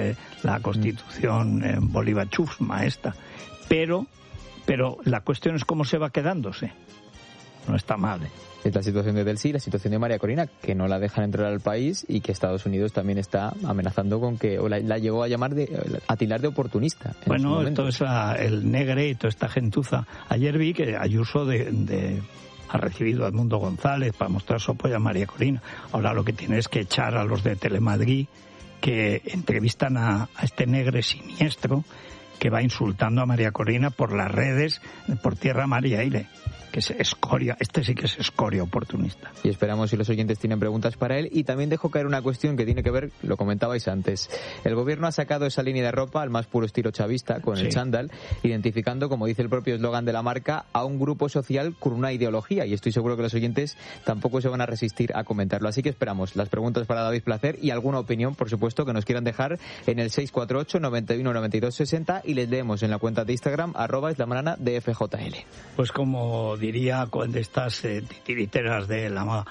la Constitución Bolívar-Chusma esta. Pero la cuestión es cómo se va quedándose. No está mal, ¿eh? Es la situación de Delcy y la situación de María Corina, que no la dejan entrar al país y que Estados Unidos también está amenazando con que, o la llegó a llamar a tildar de oportunista. Bueno, esto es el Negre y toda esta gentuza. Ayer vi que Ayuso ha recibido a Edmundo González para mostrar su apoyo a María Corina. Ahora lo que tiene es que echar a los de Telemadrid que entrevistan a este Negre siniestro que va insultando a María Corina por las redes, por tierra, mar y aire. Que es escoria, sí que es escoria oportunista. Y esperamos si los oyentes tienen preguntas para él. Y también dejo caer una cuestión que tiene que ver, lo comentabais antes. El gobierno ha sacado esa línea de ropa al más puro estilo chavista, con el chándal, identificando, como dice el propio eslogan de la marca, a un grupo social con una ideología. Y estoy seguro que los oyentes tampoco se van a resistir a comentarlo. Así que esperamos las preguntas para David Placer y alguna opinión, por supuesto, que nos quieran dejar en el 648 91 92 60 y les leemos en la cuenta de Instagram @islamarana_dfjl. Pues como diría de estas titiriteras de la moda,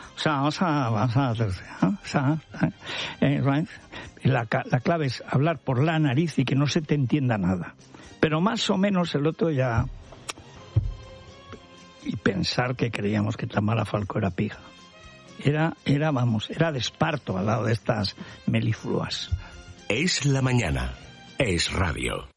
la clave es hablar por la nariz y que no se te entienda nada, pero más o menos el otro ya, y pensar que creíamos que Tamara Falcó era pija, era de esparto al lado de estas melifluas. Es la mañana, es radio.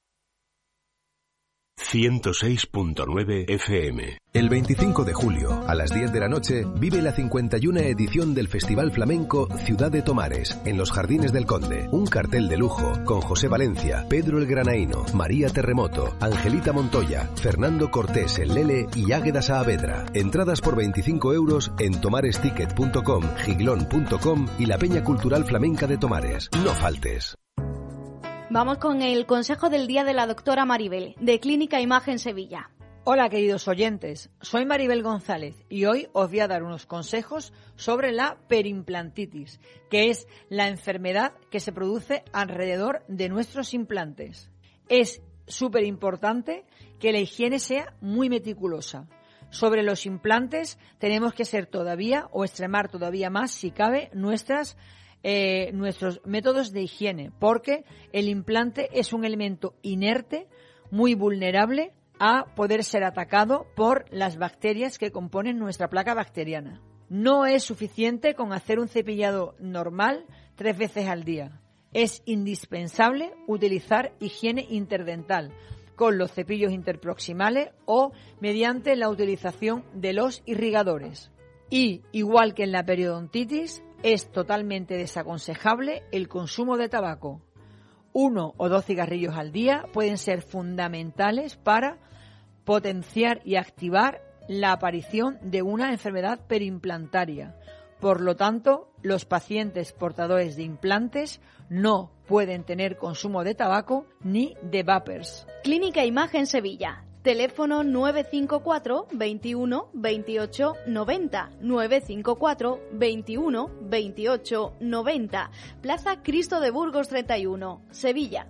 106.9 FM. El 25 de julio, a las 10 de la noche, vive la 51 edición del Festival Flamenco Ciudad de Tomares, en los Jardines del Conde. Un cartel de lujo con José Valencia, Pedro el Granaíno, María Terremoto, Angelita Montoya, Fernando Cortés el Lele y Águeda Saavedra. Entradas por 25 € en tomaresticket.com, giglón.com y la Peña Cultural Flamenca de Tomares. No faltes. Vamos con el consejo del día de la doctora Maribel, de Clínica Imagen Sevilla. Hola, queridos oyentes. Soy Maribel González y hoy os voy a dar unos consejos sobre la perimplantitis, que es la enfermedad que se produce alrededor de nuestros implantes. Es súper importante que la higiene sea muy meticulosa. Sobre los implantes tenemos que ser todavía, o extremar todavía más, si cabe, nuestros métodos de higiene, porque el implante es un elemento inerte, muy vulnerable a poder ser atacado por las bacterias que componen nuestra placa bacteriana. No es suficiente con hacer un cepillado normal 3 veces al día. Es indispensable utilizar higiene interdental con los cepillos interproximales o mediante la utilización de los irrigadores. Y, igual que en la periodontitis, es totalmente desaconsejable el consumo de tabaco. 1 o 2 cigarrillos al día pueden ser fundamentales para potenciar y activar la aparición de una enfermedad perimplantaria. Por lo tanto, los pacientes portadores de implantes no pueden tener consumo de tabaco ni de vapers. Clínica Imagen Sevilla. Teléfono 954 21 28 90, 954 21 28 90, Plaza Cristo de Burgos 31, Sevilla.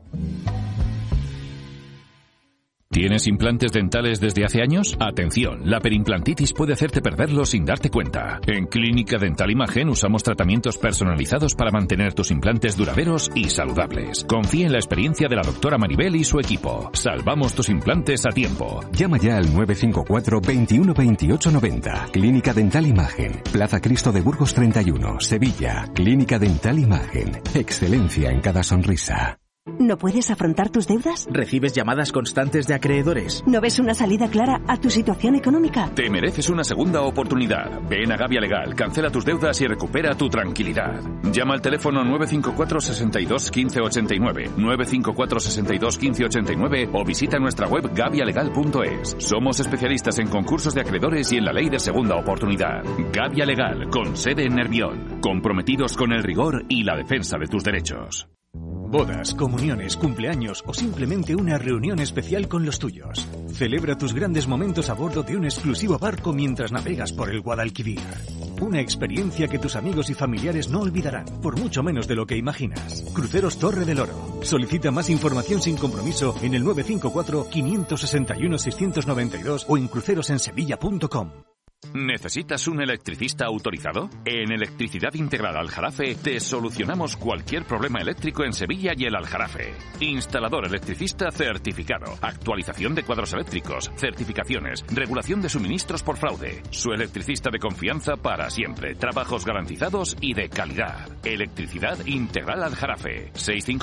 ¿Tienes implantes dentales desde hace años? Atención, la perimplantitis puede hacerte perderlos sin darte cuenta. En Clínica Dental Imagen usamos tratamientos personalizados para mantener tus implantes duraderos y saludables. Confía en la experiencia de la doctora Maribel y su equipo. Salvamos tus implantes a tiempo. Llama ya al 954 21 28 90. Clínica Dental Imagen, Plaza Cristo de Burgos 31, Sevilla. Clínica Dental Imagen, excelencia en cada sonrisa. ¿No puedes afrontar tus deudas? ¿Recibes llamadas constantes de acreedores? ¿No ves una salida clara a tu situación económica? Te mereces una segunda oportunidad. Ven a Gavia Legal, cancela tus deudas y recupera tu tranquilidad. Llama al teléfono 954 62 15 89, 954 62 15 89 o visita nuestra web gavialegal.es. Somos especialistas en concursos de acreedores y en la ley de segunda oportunidad. Gavia Legal, con sede en Nervión. Comprometidos con el rigor y la defensa de tus derechos. Bodas, comuniones, cumpleaños o simplemente una reunión especial con los tuyos. Celebra tus grandes momentos a bordo de un exclusivo barco mientras navegas por el Guadalquivir. Una experiencia que tus amigos y familiares no olvidarán, por mucho menos de lo que imaginas. Cruceros Torre del Oro. Solicita más información sin compromiso en el 954 561 692 o en crucerosensevilla.com. ¿Necesitas un electricista autorizado? En Electricidad Integral Aljarafe te solucionamos cualquier problema eléctrico en Sevilla y el Aljarafe. Instalador electricista certificado, actualización de cuadros eléctricos, certificaciones, regulación de suministros por fraude. Su electricista de confianza para siempre, trabajos garantizados y de calidad. Electricidad Integral Aljarafe.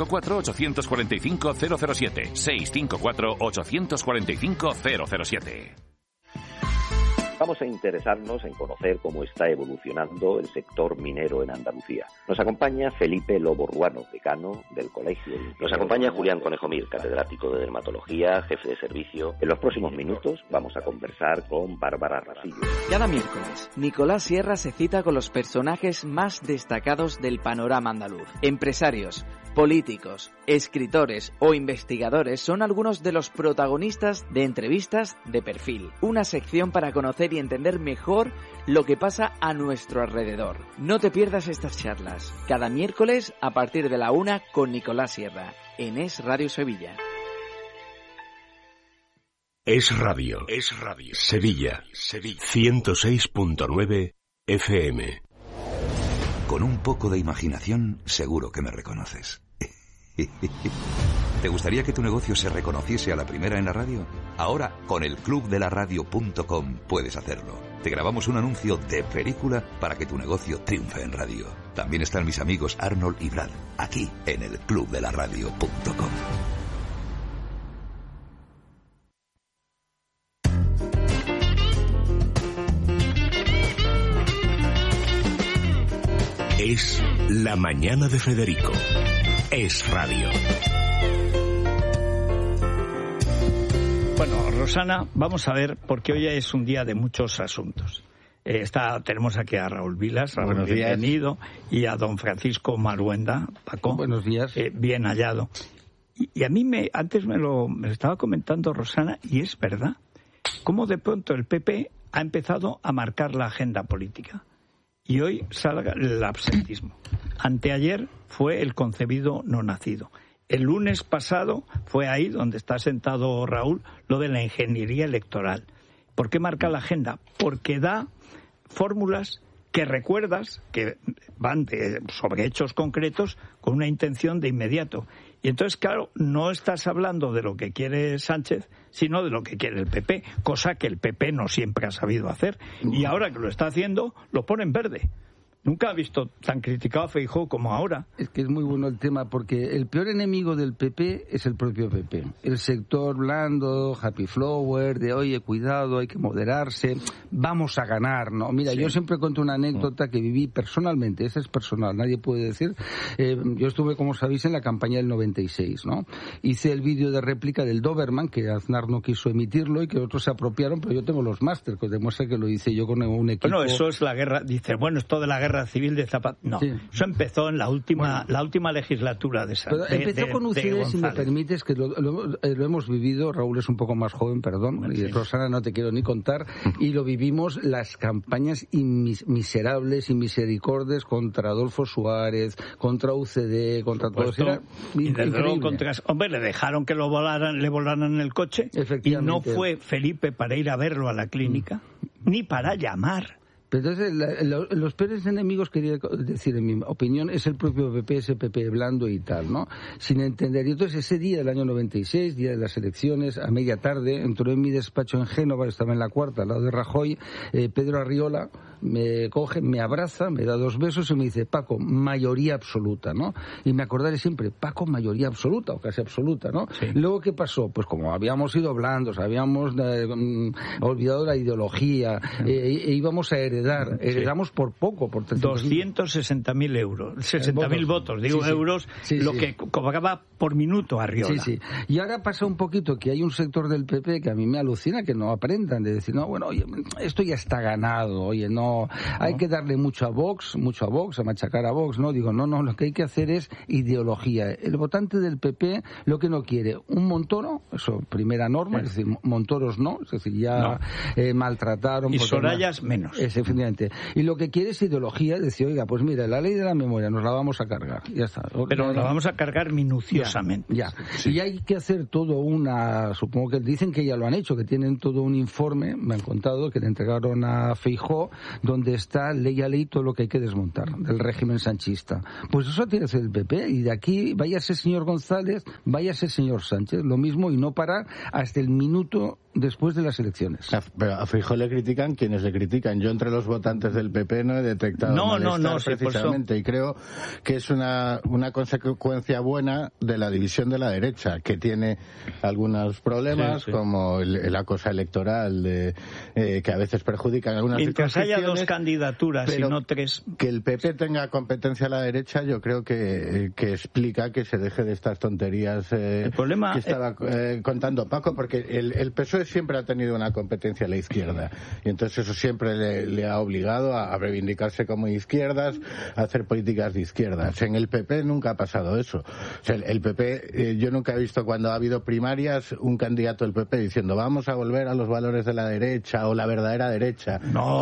654-845-007. 654-845-007. Vamos a interesarnos en conocer cómo está evolucionando el sector minero en Andalucía. Nos acompaña Felipe Lobo Ruano, decano del Colegio. Nos acompaña Julián Conejo Mir, catedrático de dermatología, jefe de servicio. En los próximos minutos vamos a conversar con Bárbara Rasillo. Cada miércoles, Nicolás Sierra se cita con los personajes más destacados del panorama andaluz. Empresarios, políticos, escritores o investigadores son algunos de los protagonistas de Entrevistas de Perfil, una sección para conocer y entender mejor lo que pasa a nuestro alrededor. No te pierdas estas charlas, cada miércoles a partir de la 1 con Nicolás Sierra, en Es Radio Sevilla. Es Radio. Sevilla. 106.9 FM. Con un poco de imaginación, seguro que me reconoces. ¿Te gustaría que tu negocio se reconociese a la primera en la radio? Ahora, con el clubdelaradio.com puedes hacerlo. Te grabamos un anuncio de película para que tu negocio triunfe en radio. También están mis amigos Arnold y Brad, aquí en el clubdelaradio.com. Es la mañana de Federico. Es Radio. Bueno, Rosana, vamos a ver, porque hoy es un día de muchos asuntos. Tenemos aquí a Raúl Vilas, Raúl, bienvenido, y a don Francisco Maruenda. Paco. Buenos días. Bien hallado. Y a mí antes me lo estaba comentando Rosana, y es verdad, cómo de pronto el PP ha empezado a marcar la agenda política. Y hoy salga el absentismo. Anteayer fue el concebido no nacido. El lunes pasado fue ahí donde está sentado Raúl, lo de la ingeniería electoral. ¿Por qué marca la agenda? Porque da fórmulas que recuerdas, que van sobre hechos concretos con una intención de inmediato. Y entonces, claro, no estás hablando de lo que quiere Sánchez, sino de lo que quiere el PP, cosa que el PP no siempre ha sabido hacer. Y ahora que lo está haciendo, lo pone en verde. Nunca ha visto tan criticado a Feijóo como ahora. Es que es muy bueno el tema, porque el peor enemigo del PP es el propio PP. El sector blando, happy flower, de oye, cuidado, hay que moderarse, vamos a ganar, ¿no? Mira, sí. Yo siempre cuento una anécdota que viví personalmente, esa es personal, nadie puede decir. Yo estuve, como sabéis, en la campaña del 96, ¿no? Hice el vídeo de réplica del Doberman, que Aznar no quiso emitirlo y que otros se apropiaron, pero yo tengo los máster, que demuestra que lo hice yo con un equipo. Bueno, eso es la guerra, dice, bueno, esto de la guerra civil de Zapata. No, sí. Eso empezó en la última legislatura de Sánchez. Empezó con ustedes, si me permites, que lo hemos vivido. Raúl es un poco más joven, perdón, bueno, y sí. Rosana no te quiero ni contar, y lo vivimos las campañas miserables y misericordes contra Adolfo Suárez, contra UCD, contra todos. Era y desde luego contra... Hombre, le dejaron que le volaran en el coche, y no fue Felipe para ir a verlo a la clínica, ni para llamar. Pero entonces, los peores enemigos, quería decir, en mi opinión, es el propio PP, ese PP blando y tal, ¿no? Sin entender. Y entonces, ese día del año 96, día de las elecciones, a media tarde, entró en mi despacho en Génova, estaba en la cuarta, al lado de Rajoy, Pedro Arriola me coge, me abraza, me da 2 besos y me dice, Paco, mayoría absoluta, ¿no? Y me acordaré siempre, Paco, mayoría absoluta, o casi absoluta, ¿no? Sí. Luego, ¿qué pasó? Pues como habíamos sido blandos, habíamos olvidado la ideología, íbamos a heredamos por poco, por 260.000 euros, 60.000 votos, digo sí, euros, sí, lo que cobraba por minuto Arriola. Sí, sí. Y ahora pasa un poquito que hay un sector del PP que a mí me alucina que no aprendan, de decir, no, bueno, oye, esto ya está ganado, oye, no, no, hay que darle mucho a Vox, a machacar a Vox, no, digo, no, lo que hay que hacer es ideología. El votante del PP lo que no quiere, un Montoro, eso, primera norma, es decir, Montoros no, es decir, ya maltrataron. Y Sorayas menos. Efectivamente. Y lo que quiere es ideología, decir, oiga, pues mira, la ley de la memoria nos la vamos a cargar, ya está. Pero la vamos a cargar minuciosamente. Ya. Sí. Y hay que hacer todo supongo que dicen que ya lo han hecho, que tienen todo un informe, me han contado, que le entregaron a Feijóo, donde está ley a ley todo lo que hay que desmontar del régimen sanchista. Pues eso tiene que hacer el PP, y de aquí váyase señor González, váyase señor Sánchez, lo mismo, y no parar hasta el minuto después de las elecciones. Pero a Feijóo le critican quienes le critican. Yo entre los votantes del PP no he detectado malestar precisamente, y creo que es una consecuencia buena de la división de la derecha, que tiene algunos problemas, como la cosa electoral, que a veces perjudican algunas circunscripciones. Mientras haya dos candidaturas y no tres. Que el PP tenga competencia a la derecha, yo creo que explica que se deje de estas tonterías el problema que estaba contando Paco, porque el PSOE siempre ha tenido una competencia a la izquierda, y entonces eso siempre le ha obligado a reivindicarse como izquierdas, a hacer políticas de izquierdas. En el PP nunca ha pasado eso. O sea, el PP, yo nunca he visto cuando ha habido primarias un candidato del PP diciendo vamos a volver a los valores de la derecha o la verdadera derecha.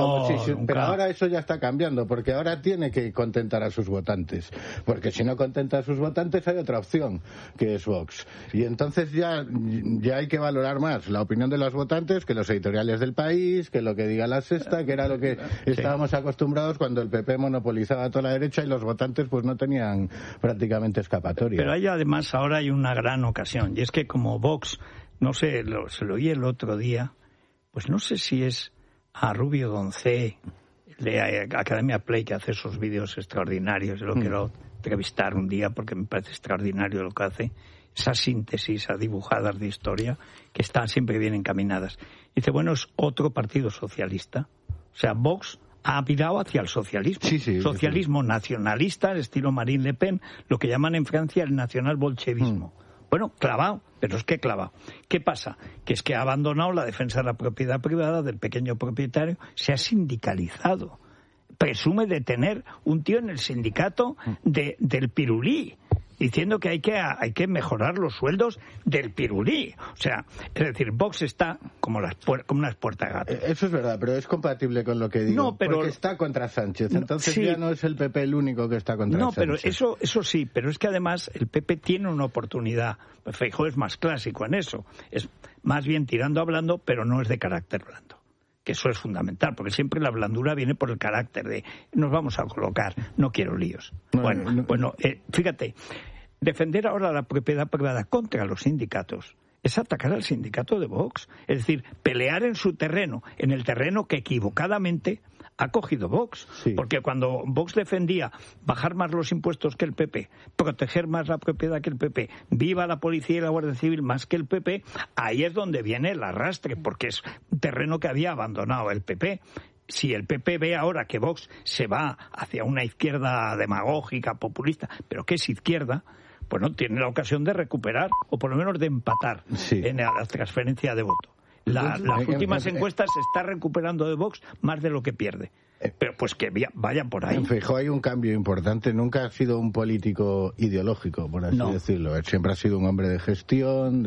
Pero ahora eso ya está cambiando, porque ahora tiene que contentar a sus votantes, porque si no contenta a sus votantes hay otra opción, que es Vox. Y entonces ya hay que valorar más la opinión de los votantes que los editoriales del País, que lo que diga La Sexta, que era lo que estábamos acostumbrados cuando el PP monopolizaba toda la derecha y los votantes pues no tenían prácticamente escapatoria. Pero ahora hay una gran ocasión, y es que como Vox, no sé, se lo oí el otro día, pues no sé si es a Rubio Doncé de Academia Play, que hace esos vídeos extraordinarios, yo lo quiero entrevistar un día porque me parece extraordinario lo que hace, esas síntesis a dibujadas de historia que están siempre bien encaminadas. Dice, bueno, es otro partido socialista. O sea, Vox ha virado hacia el socialismo. Socialismo nacionalista, estilo Marine Le Pen, lo que llaman en Francia el nacional-bolchevismo. Bueno, clavado, pero es que clavado. ¿Qué pasa? Que es que ha abandonado la defensa de la propiedad privada, del pequeño propietario, se ha sindicalizado. Presume de tener un tío en el sindicato del pirulí, diciendo que hay que mejorar los sueldos del pirulí. O sea, es decir, Vox está como unas puertas gatas. Eso es verdad, pero es compatible con lo que digo. No, pero porque está contra Sánchez, entonces ya no es el PP el único que está contra Sánchez. No, pero eso sí, pero es que además el PP tiene una oportunidad. Pues Feijóo es más clásico en eso, es más bien tirando a blando, pero no es de carácter blando. Que eso es fundamental, porque siempre la blandura viene por el carácter de nos vamos a colocar, no quiero líos. Fíjate, defender ahora la propiedad privada contra los sindicatos es atacar al sindicato de Vox, es decir, pelear en su terreno, en el terreno que equivocadamente ha cogido Vox, porque cuando Vox defendía bajar más los impuestos que el PP, proteger más la propiedad que el PP, viva la policía y la Guardia Civil más que el PP, ahí es donde viene el arrastre, porque es un terreno que había abandonado el PP. Si el PP ve ahora que Vox se va hacia una izquierda demagógica, populista, pero que es izquierda, pues no tiene la ocasión de recuperar, o por lo menos de empatar en la transferencia de voto. Las últimas encuestas se está recuperando de Vox más de lo que pierde. Pero pues que vayan por ahí. En Feijóo hay un cambio importante. Nunca ha sido un político ideológico, por así decirlo. Él siempre ha sido un hombre de gestión,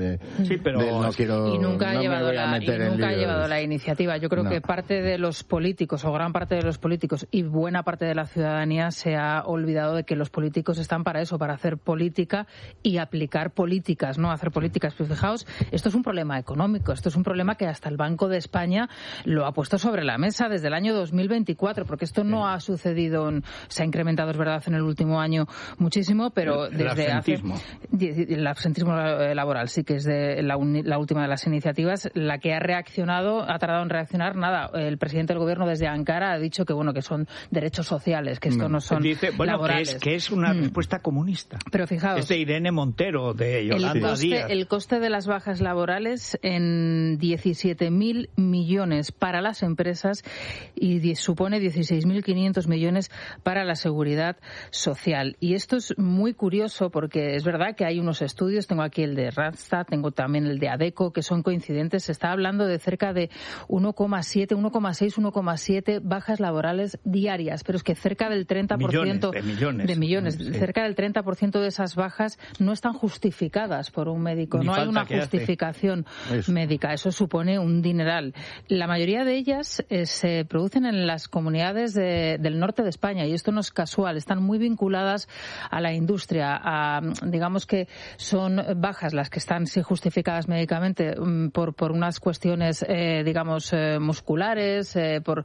y nunca ha llevado la iniciativa. Yo creo que parte de los políticos, o gran parte de los políticos y buena parte de la ciudadanía, se ha olvidado de que los políticos están para eso, para hacer política y aplicar políticas, no hacer políticas. Pues fijaos, esto es un problema económico, esto es un problema que hasta el Banco de España lo ha puesto sobre la mesa desde el año 2024. Porque esto no ha sucedido, se ha incrementado, es verdad, en el último año muchísimo, pero desde el absentismo laboral sí que es la última de las iniciativas, la que ha tardado en reaccionar nada. El presidente del gobierno desde Ankara ha dicho que que son derechos sociales, que esto no son laborales. Que es una respuesta comunista. Pero fijaos, es de Irene Montero, de Yolanda Díaz. El coste de las bajas laborales en 17.000 millones para las empresas y supone supone 16.500 millones para la seguridad social. Y esto es muy curioso porque es verdad que hay unos estudios, tengo aquí el de Randstad, tengo también el de ADECO, que son coincidentes. Se está hablando de cerca de 1,7, 1,6, 1,7 bajas laborales diarias, pero es que cerca del 30% de millones, sí. Cerca del 30% de esas bajas no están justificadas por un médico, no hay una justificación médica. Eso supone un dineral. La mayoría de ellas se producen en las comunidades del norte de España, y esto no es casual, están muy vinculadas a la industria, digamos que son bajas las que están sí justificadas médicamente por unas cuestiones digamos musculares, por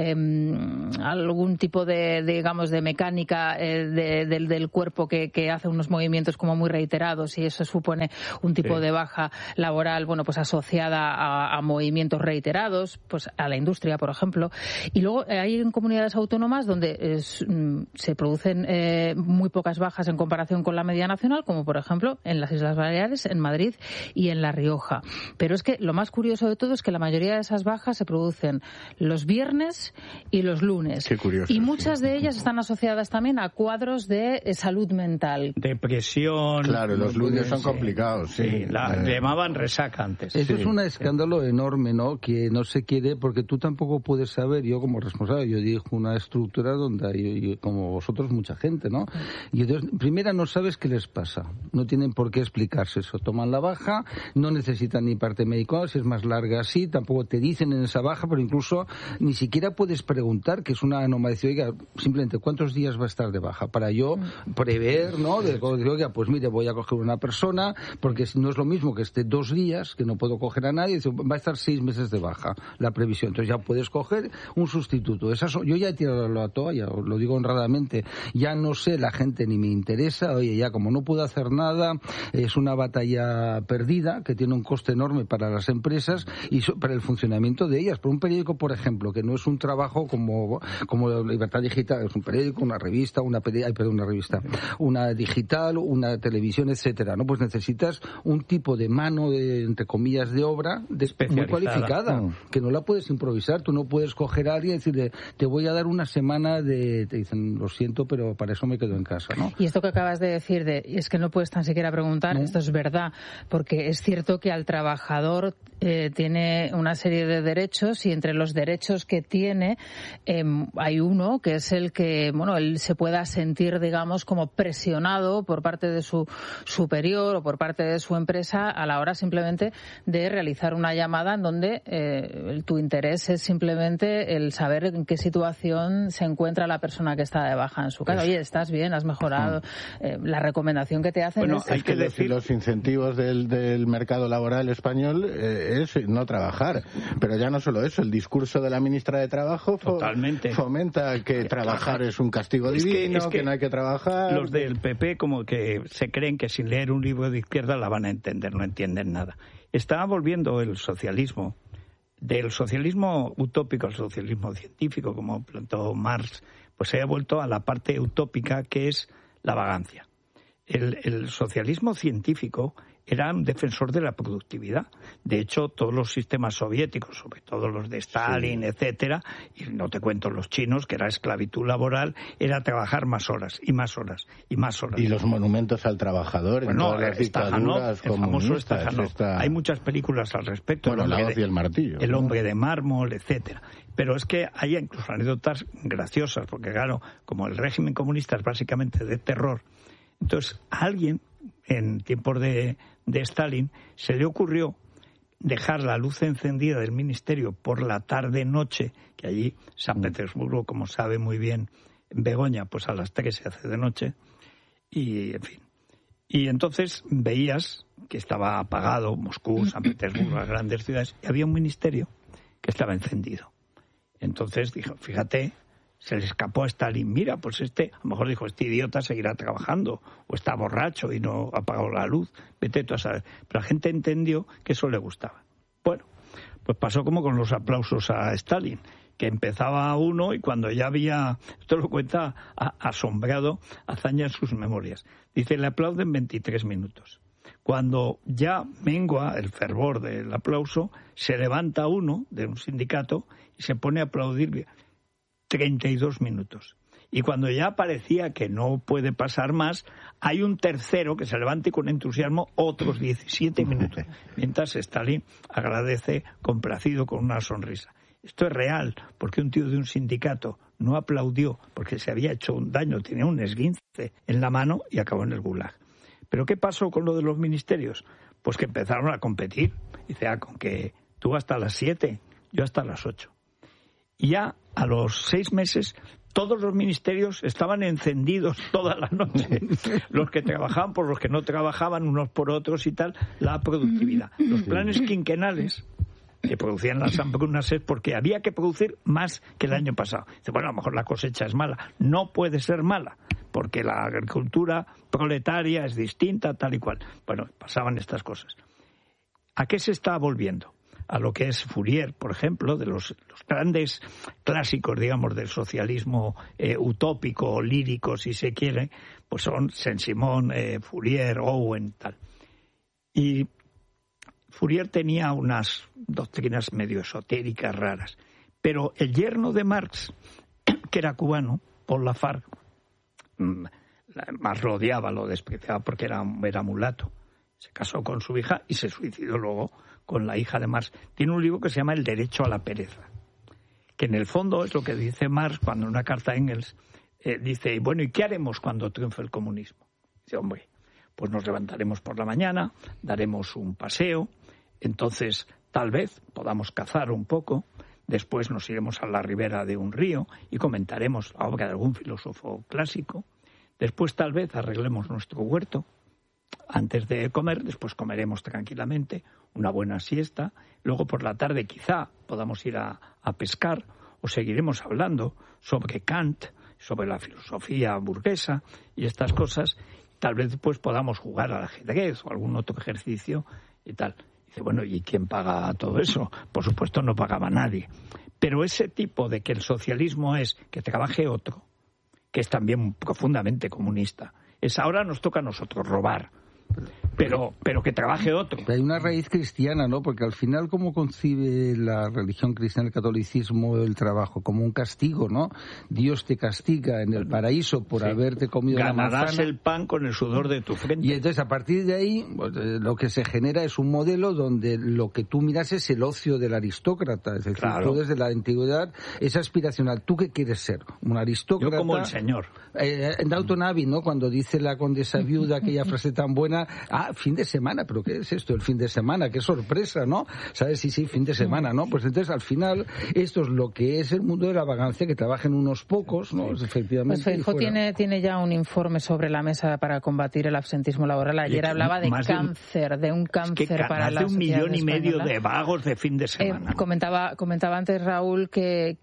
algún tipo de digamos de mecánica del cuerpo que hace unos movimientos como muy reiterados, y eso supone un tipo de baja laboral, bueno, pues asociada a movimientos reiterados, pues a la industria, por ejemplo. Y luego hay en comunidades autónomas donde se producen muy pocas bajas en comparación con la media nacional, como por ejemplo en las Islas Baleares, en Madrid y en La Rioja. Pero es que lo más curioso de todo es que la mayoría de esas bajas se producen los viernes y los lunes. Qué curioso, y muchas de ellas están asociadas también a cuadros de salud mental. Depresión. Claro, los lunes son complicados. Sí. Llamaban resaca antes. Eso es un escándalo enorme, ¿no? Que no se quiere, porque tú tampoco puedes saber, yo como responsable, yo dirijo una estructura donde hay, como vosotros, mucha gente, ¿no? Y entonces, primera, no sabes qué les pasa. No tienen por qué explicarse eso. Toman la baja, no necesitan ni parte médico, si es más larga así, tampoco te dicen en esa baja, pero incluso ni siquiera puedes preguntar, que es una anomalía, oiga, simplemente, ¿cuántos días va a estar de baja? Para yo prever, ¿no? De, oiga, pues mire, voy a coger una persona, porque no es lo mismo que esté 2 días, que no puedo coger a nadie, va a estar 6 meses de baja, la previsión. Entonces ya puedes coger un sustituto. Yo ya he tirado la toalla, os lo digo honradamente, ya no sé, la gente ni me interesa, oye, ya como no puedo hacer nada, es una batalla perdida, que tiene un coste enorme para las empresas y para el funcionamiento de ellas. Por un periódico, por ejemplo, que no es un trabajo como Libertad Digital, es un periódico, una revista, una digital, una televisión, etcétera, ¿no? Pues necesitas un tipo de mano, entre comillas, de obra muy cualificada, que no la puedes improvisar. Tú no puedes coger a alguien y decirle, te voy a dar una semana te dicen, lo siento, pero para eso me quedo en casa, ¿no? Y esto que acabas de decir, es que no puedes tan siquiera preguntar, esto es verdad, porque es cierto que al trabajador tiene una serie de derechos, y entre los derechos que tiene hay uno que es el que, bueno, él se pueda sentir, digamos, como presionado por parte de su superior o por parte de su empresa a la hora simplemente de realizar una llamada en donde tu interés es simplemente el saber en qué situación se encuentra la persona que está de baja en su casa. Oye, ¿estás bien? ¿Has mejorado? La recomendación que te hacen es que decir, los incentivos del mercado laboral español es no trabajar. Pero ya no solo eso, el discurso de la ministra de Trabajo fomenta que trabajar es un castigo divino, que no hay que trabajar. Los del PP como que se creen que sin leer un libro de izquierda la van a entender, no entienden nada. Está volviendo el socialismo, del socialismo utópico al socialismo científico, como planteó Marx, pues se ha vuelto a la parte utópica, que es la vagancia. El socialismo científico era un defensor de la productividad. De hecho, todos los sistemas soviéticos, sobre todo los de Stalin, etcétera, y no te cuento los chinos, que era esclavitud laboral, era trabajar más horas y más horas y más horas. Y los monumentos al trabajador en todas las dictaduras comunistas. Hay muchas películas al respecto. Bueno, La hoz y el martillo. El hombre de mármol, etcétera. Pero es que hay incluso anécdotas graciosas, porque claro, como el régimen comunista es básicamente de terror, entonces a alguien en tiempos de Stalin se le ocurrió dejar la luz encendida del ministerio por la tarde-noche, que allí, San Petersburgo, como sabe muy bien Begoña, pues a las 3 se hace de noche, y en fin. Y entonces veías que estaba apagado Moscú, San Petersburgo, las grandes ciudades, y había un ministerio que estaba encendido. Entonces dijo, fíjate, se le escapó a Stalin, mira, pues a lo mejor dijo, este idiota seguirá trabajando, o está borracho y no ha apagado la luz, vete tú a saber. Pero la gente entendió que eso le gustaba. Bueno, pues pasó como con los aplausos a Stalin, que empezaba uno y cuando ya había, esto lo cuenta asombrado Azaña en sus memorias, dice, le aplauden 23 minutos. Cuando ya mengua el fervor del aplauso, se levanta uno de un sindicato y se pone a aplaudir 32 minutos. Y cuando ya parecía que no puede pasar más, hay un tercero que se levanta y con entusiasmo otros 17 minutos, mientras Stalin agradece complacido con una sonrisa. Esto es real, porque un tío de un sindicato no aplaudió porque se había hecho un daño, tenía un esguince en la mano y acabó en el Gulag. ¿Pero qué pasó con lo de los ministerios? Pues que empezaron a competir. Dice, con que tú hasta las 7, yo hasta las 8. Y ya a los 6 meses todos los ministerios estaban encendidos toda la noche. Los que trabajaban por los que no trabajaban, unos por otros y tal, la productividad. Los planes quinquenales que producían las hambrunas es porque había que producir más que el año pasado. Dice, bueno, a lo mejor la cosecha es mala. No puede ser mala, porque la agricultura proletaria es distinta, tal y cual. Bueno, pasaban estas cosas. ¿A qué se está volviendo? A lo que es Fourier, por ejemplo, de los grandes clásicos, digamos, del socialismo utópico o lírico, si se quiere, pues son Saint-Simon, Fourier, Owen, tal. Y Fourier tenía unas doctrinas medio esotéricas, raras. Pero el yerno de Marx, que era cubano, Paul Lafargue, Marx lo odiaba, lo despreciaba porque era mulato. Se casó con su hija y se suicidó luego con la hija de Marx. Tiene un libro que se llama El derecho a la pereza, que en el fondo es lo que dice Marx cuando en una carta a Engels dice, bueno, ¿y qué haremos cuando triunfe el comunismo? Dice, hombre, pues nos levantaremos por la mañana, daremos un paseo, entonces tal vez podamos cazar un poco, después nos iremos a la ribera de un río y comentaremos la obra de algún filósofo clásico, después tal vez arreglemos nuestro huerto, antes de comer, después comeremos tranquilamente, una buena siesta, luego por la tarde quizá podamos ir a pescar o seguiremos hablando sobre Kant, sobre la filosofía burguesa y estas cosas, tal vez después podamos jugar al ajedrez o algún otro ejercicio y tal. Dice, bueno, ¿y quién paga todo eso? Por supuesto no pagaba nadie. Pero ese tipo de que el socialismo es que trabaje otro, que es también profundamente comunista, es ahora nos toca a nosotros robar. Pero que trabaje otro. Hay una raíz cristiana, ¿no? Porque al final, ¿cómo concibe la religión cristiana, el catolicismo, el trabajo? Como un castigo, ¿no? Dios te castiga en el paraíso por haberte comido la manzana. Ganarás el pan con el sudor de tu frente. Y entonces, a partir de ahí, pues, lo que se genera es un modelo donde lo que tú miras es el ocio del aristócrata. Es decir, tú desde la antigüedad es aspiracional. ¿Tú qué quieres ser? ¿Un aristócrata? Yo como el señor. En Downton Abbey, ¿no? Cuando dice la condesa viuda aquella frase tan buena, fin de semana, pero ¿qué es esto? El fin de semana, qué sorpresa, ¿no? ¿Sabes? Sí, fin de semana, ¿no? Pues entonces, al final, esto es lo que es el mundo de la vagancia, que trabajen unos pocos, ¿no? Efectivamente. Pues Feijóo tiene ya un informe sobre la mesa para combatir el absentismo laboral. Ayer hablaba de cáncer, de un cáncer para la sociedad española. Más de 1,5 millones de vagos de fin de semana. Comentaba antes Raúl que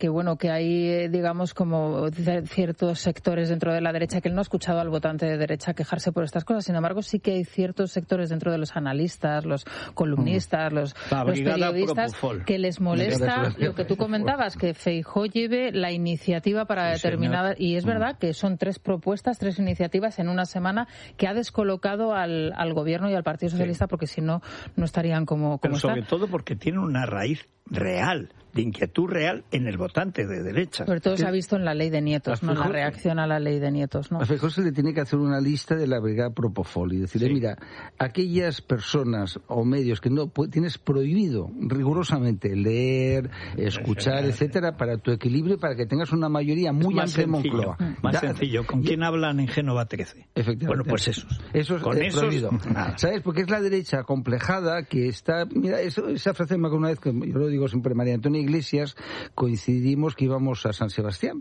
hay, digamos, como ciertos sectores dentro de la derecha, que él no ha escuchado al votante de derecha quejarse por estas cosas. Sin embargo, sí que hay ciertos sectores dentro de los analistas, los columnistas, los periodistas, que les molesta lo que tú comentabas, que Feijóo lleve la iniciativa para determinada... Y es verdad que son 3 propuestas, 3 iniciativas en una semana que ha descolocado al gobierno y al Partido Socialista, porque si no, no estarían como Pero están. Sobre todo porque tienen una raíz real, de inquietud real en el votante de derecha. Sobre todo se ha visto en la ley de Nietos, ¿no? La reacción a la ley de Nietos, ¿no? A Feijóo se le tiene que hacer una lista de la brigada Propofol y decirle, mira, aquellas personas o medios que no tienes prohibido rigurosamente leer, escuchar, etcétera, para tu equilibrio, para que tengas una mayoría muy amplia en Moncloa. Más sencillo. ¿Con quién hablan en Génova 13? Efectivamente. Bueno, pues esos. Con esos, prohibido. Nada. ¿Sabes? Porque es la derecha complejada que está... Mira, esa frase me acuerdo una vez que yo lo digo siempre, María Antonia Iglesias, coincidimos que íbamos a San Sebastián,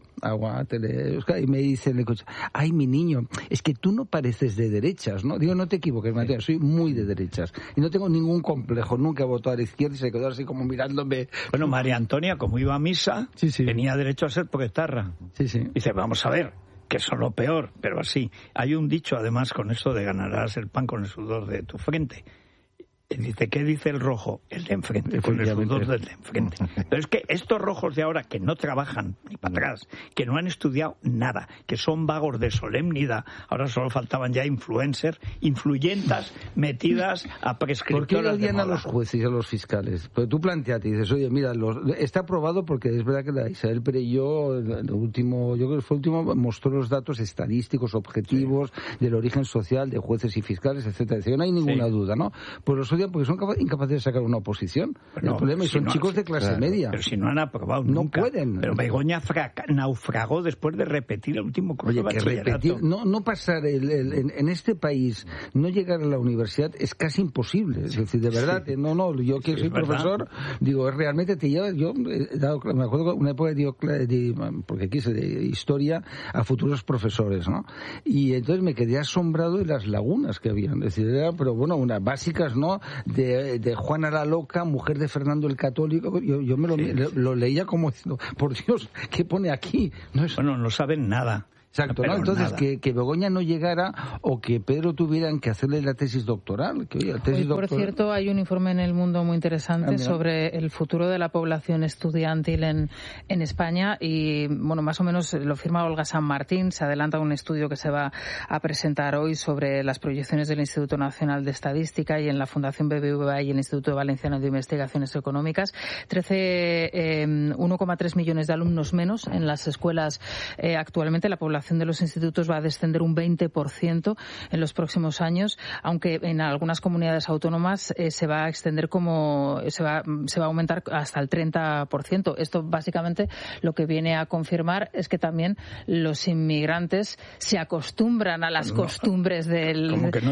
y me dice en el coche, ay, mi niño, es que tú no pareces de derechas, ¿no? Digo, no te equivoques, María, soy muy de derechas y no tengo ningún complejo, nunca he votado a la izquierda y se quedó así como mirándome. Bueno, María Antonia, como iba a misa, tenía derecho a ser proetarra. Dice, vamos a ver, que son lo peor, pero así. Hay un dicho, además, con eso de ganarás el pan con el sudor de tu frente. Dice, ¿qué dice el rojo? El de enfrente, con el sudor del de enfrente. Pero es que estos rojos de ahora, que no trabajan ni para atrás, que no han estudiado nada, que son vagos de solemnidad, ahora solo faltaban ya influyentas metidas a prescriptoras. ¿Por qué odian a los jueces y a los fiscales? Pero tú planteate y dices, oye, mira, está aprobado porque es verdad que la Isabel Perelló, yo creo que fue el último, mostró los datos estadísticos objetivos del origen social de jueces y fiscales, etcétera. No hay ninguna duda, ¿no? Pues los odian porque son incapaces de sacar una oposición. El problema es que son chicos de clase media. Pero si no han aprobado nunca. No pueden. Pero Begoña naufragó después de repetir el último curso de bachillerato. Repetir, no pasar en este país, no llegar a la universidad es casi imposible. Es decir, de verdad, yo que soy profesor, digo, realmente te lleva, me acuerdo una época porque quise de historia a futuros profesores, ¿no? Y entonces me quedé asombrado de las lagunas que habían. Es decir, pero bueno, unas básicas, ¿no? De Juana la Loca, mujer de Fernando el Católico. Yo me lo leía como diciendo, por Dios, ¿qué pone aquí? Bueno, no saben nada. Exacto, ¿no? Entonces, que Begoña no llegara o que Pedro tuvieran que hacerle la tesis doctoral. Por cierto, hay un informe en El Mundo muy interesante sobre el futuro de la población estudiantil en España y, bueno, más o menos lo firma Olga San Martín. Se adelanta un estudio que se va a presentar hoy sobre las proyecciones del Instituto Nacional de Estadística y en la Fundación BBVA y el Instituto Valenciano de Investigaciones Económicas. 1,3 millones de alumnos menos en las escuelas actualmente. La población de los institutos va a descender un 20% en los próximos años, aunque en algunas comunidades autónomas se va a extender se va a aumentar hasta el 30%. Esto básicamente lo que viene a confirmar es que también los inmigrantes se acostumbran a las costumbres del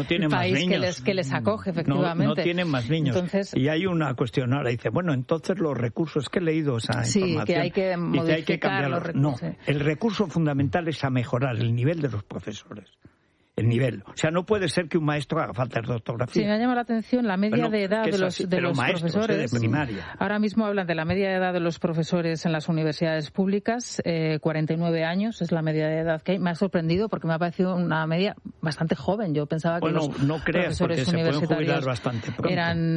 país que les acoge, efectivamente. No tienen más niños. Entonces, y hay una cuestión ahora, dice, bueno, entonces los recursos, que he leído esa información. Sí, que hay que modificar los recursos. No, el recurso fundamental es a mejorar el nivel de los profesores. El nivel. O sea, no puede ser que un maestro haga faltas de ortografía. Sí, me ha llamado la atención la media de edad de los profesores. De primaria. Ahora mismo hablan de la media de edad de los profesores en las universidades públicas. 49 años es la media de edad que hay. Me ha sorprendido porque me ha parecido una media bastante joven. Yo pensaba que los profesores universitarios bastante pronto.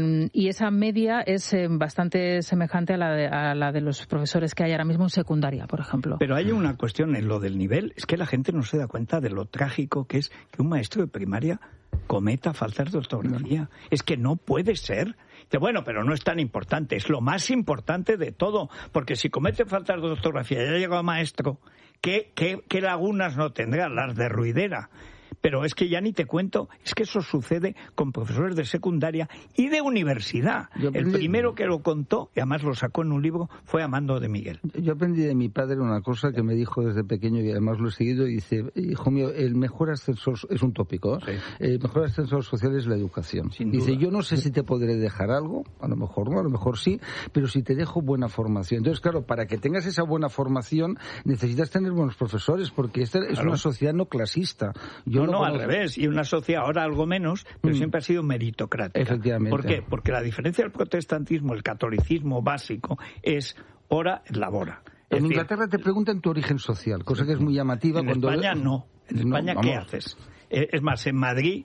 Y esa media es bastante semejante a la de los profesores que hay ahora mismo en secundaria, por ejemplo. Pero hay una cuestión en lo del nivel. Es que la gente no se da cuenta de lo trágico que es que un maestro de primaria cometa faltas de ortografía. Es que no puede ser. Bueno, pero no es tan importante. Es lo más importante de todo. Porque si comete faltas de ortografía y ya llega a maestro, ¿qué lagunas no tendrá? Las de ruidera. Pero es que ya ni te cuento, es que eso sucede con profesores de secundaria y de universidad. El primero que lo contó, y además lo sacó en un libro, fue Amando de Miguel. Yo aprendí de mi padre una cosa que me dijo desde pequeño y además lo he seguido, y dice, hijo mío, el mejor ascensor, es un tópico, sí. El mejor ascensor social es la educación. Dice, yo no sé si te podré dejar algo, a lo mejor no, a lo mejor sí, pero si te dejo buena formación. Entonces, claro, para que tengas esa buena formación necesitas tener buenos profesores, porque esta es una sociedad no clasista. No, al revés, y una sociedad ahora algo menos, pero siempre ha sido meritocrática. Efectivamente. ¿Por qué? Porque la diferencia del protestantismo, el catolicismo básico, es ora et labora. En Inglaterra te preguntan tu origen social, cosa que es muy llamativa. En España no. En España, ¿qué haces? Es más, en Madrid,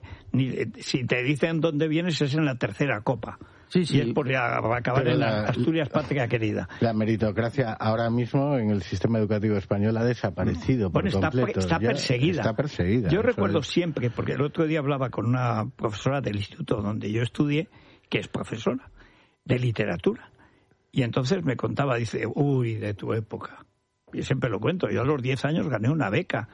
si te dicen dónde vienes, es en la tercera copa. Sí. Y es por acabar en la Asturias patria querida. La meritocracia ahora mismo en el sistema educativo español ha desaparecido por completo. Está perseguida. Está perseguida. Yo recuerdo siempre, porque el otro día hablaba con una profesora del instituto donde yo estudié, que es profesora de literatura. Y entonces me contaba, dice, de tu época. Yo siempre lo cuento, yo a los 10 años gané una beca.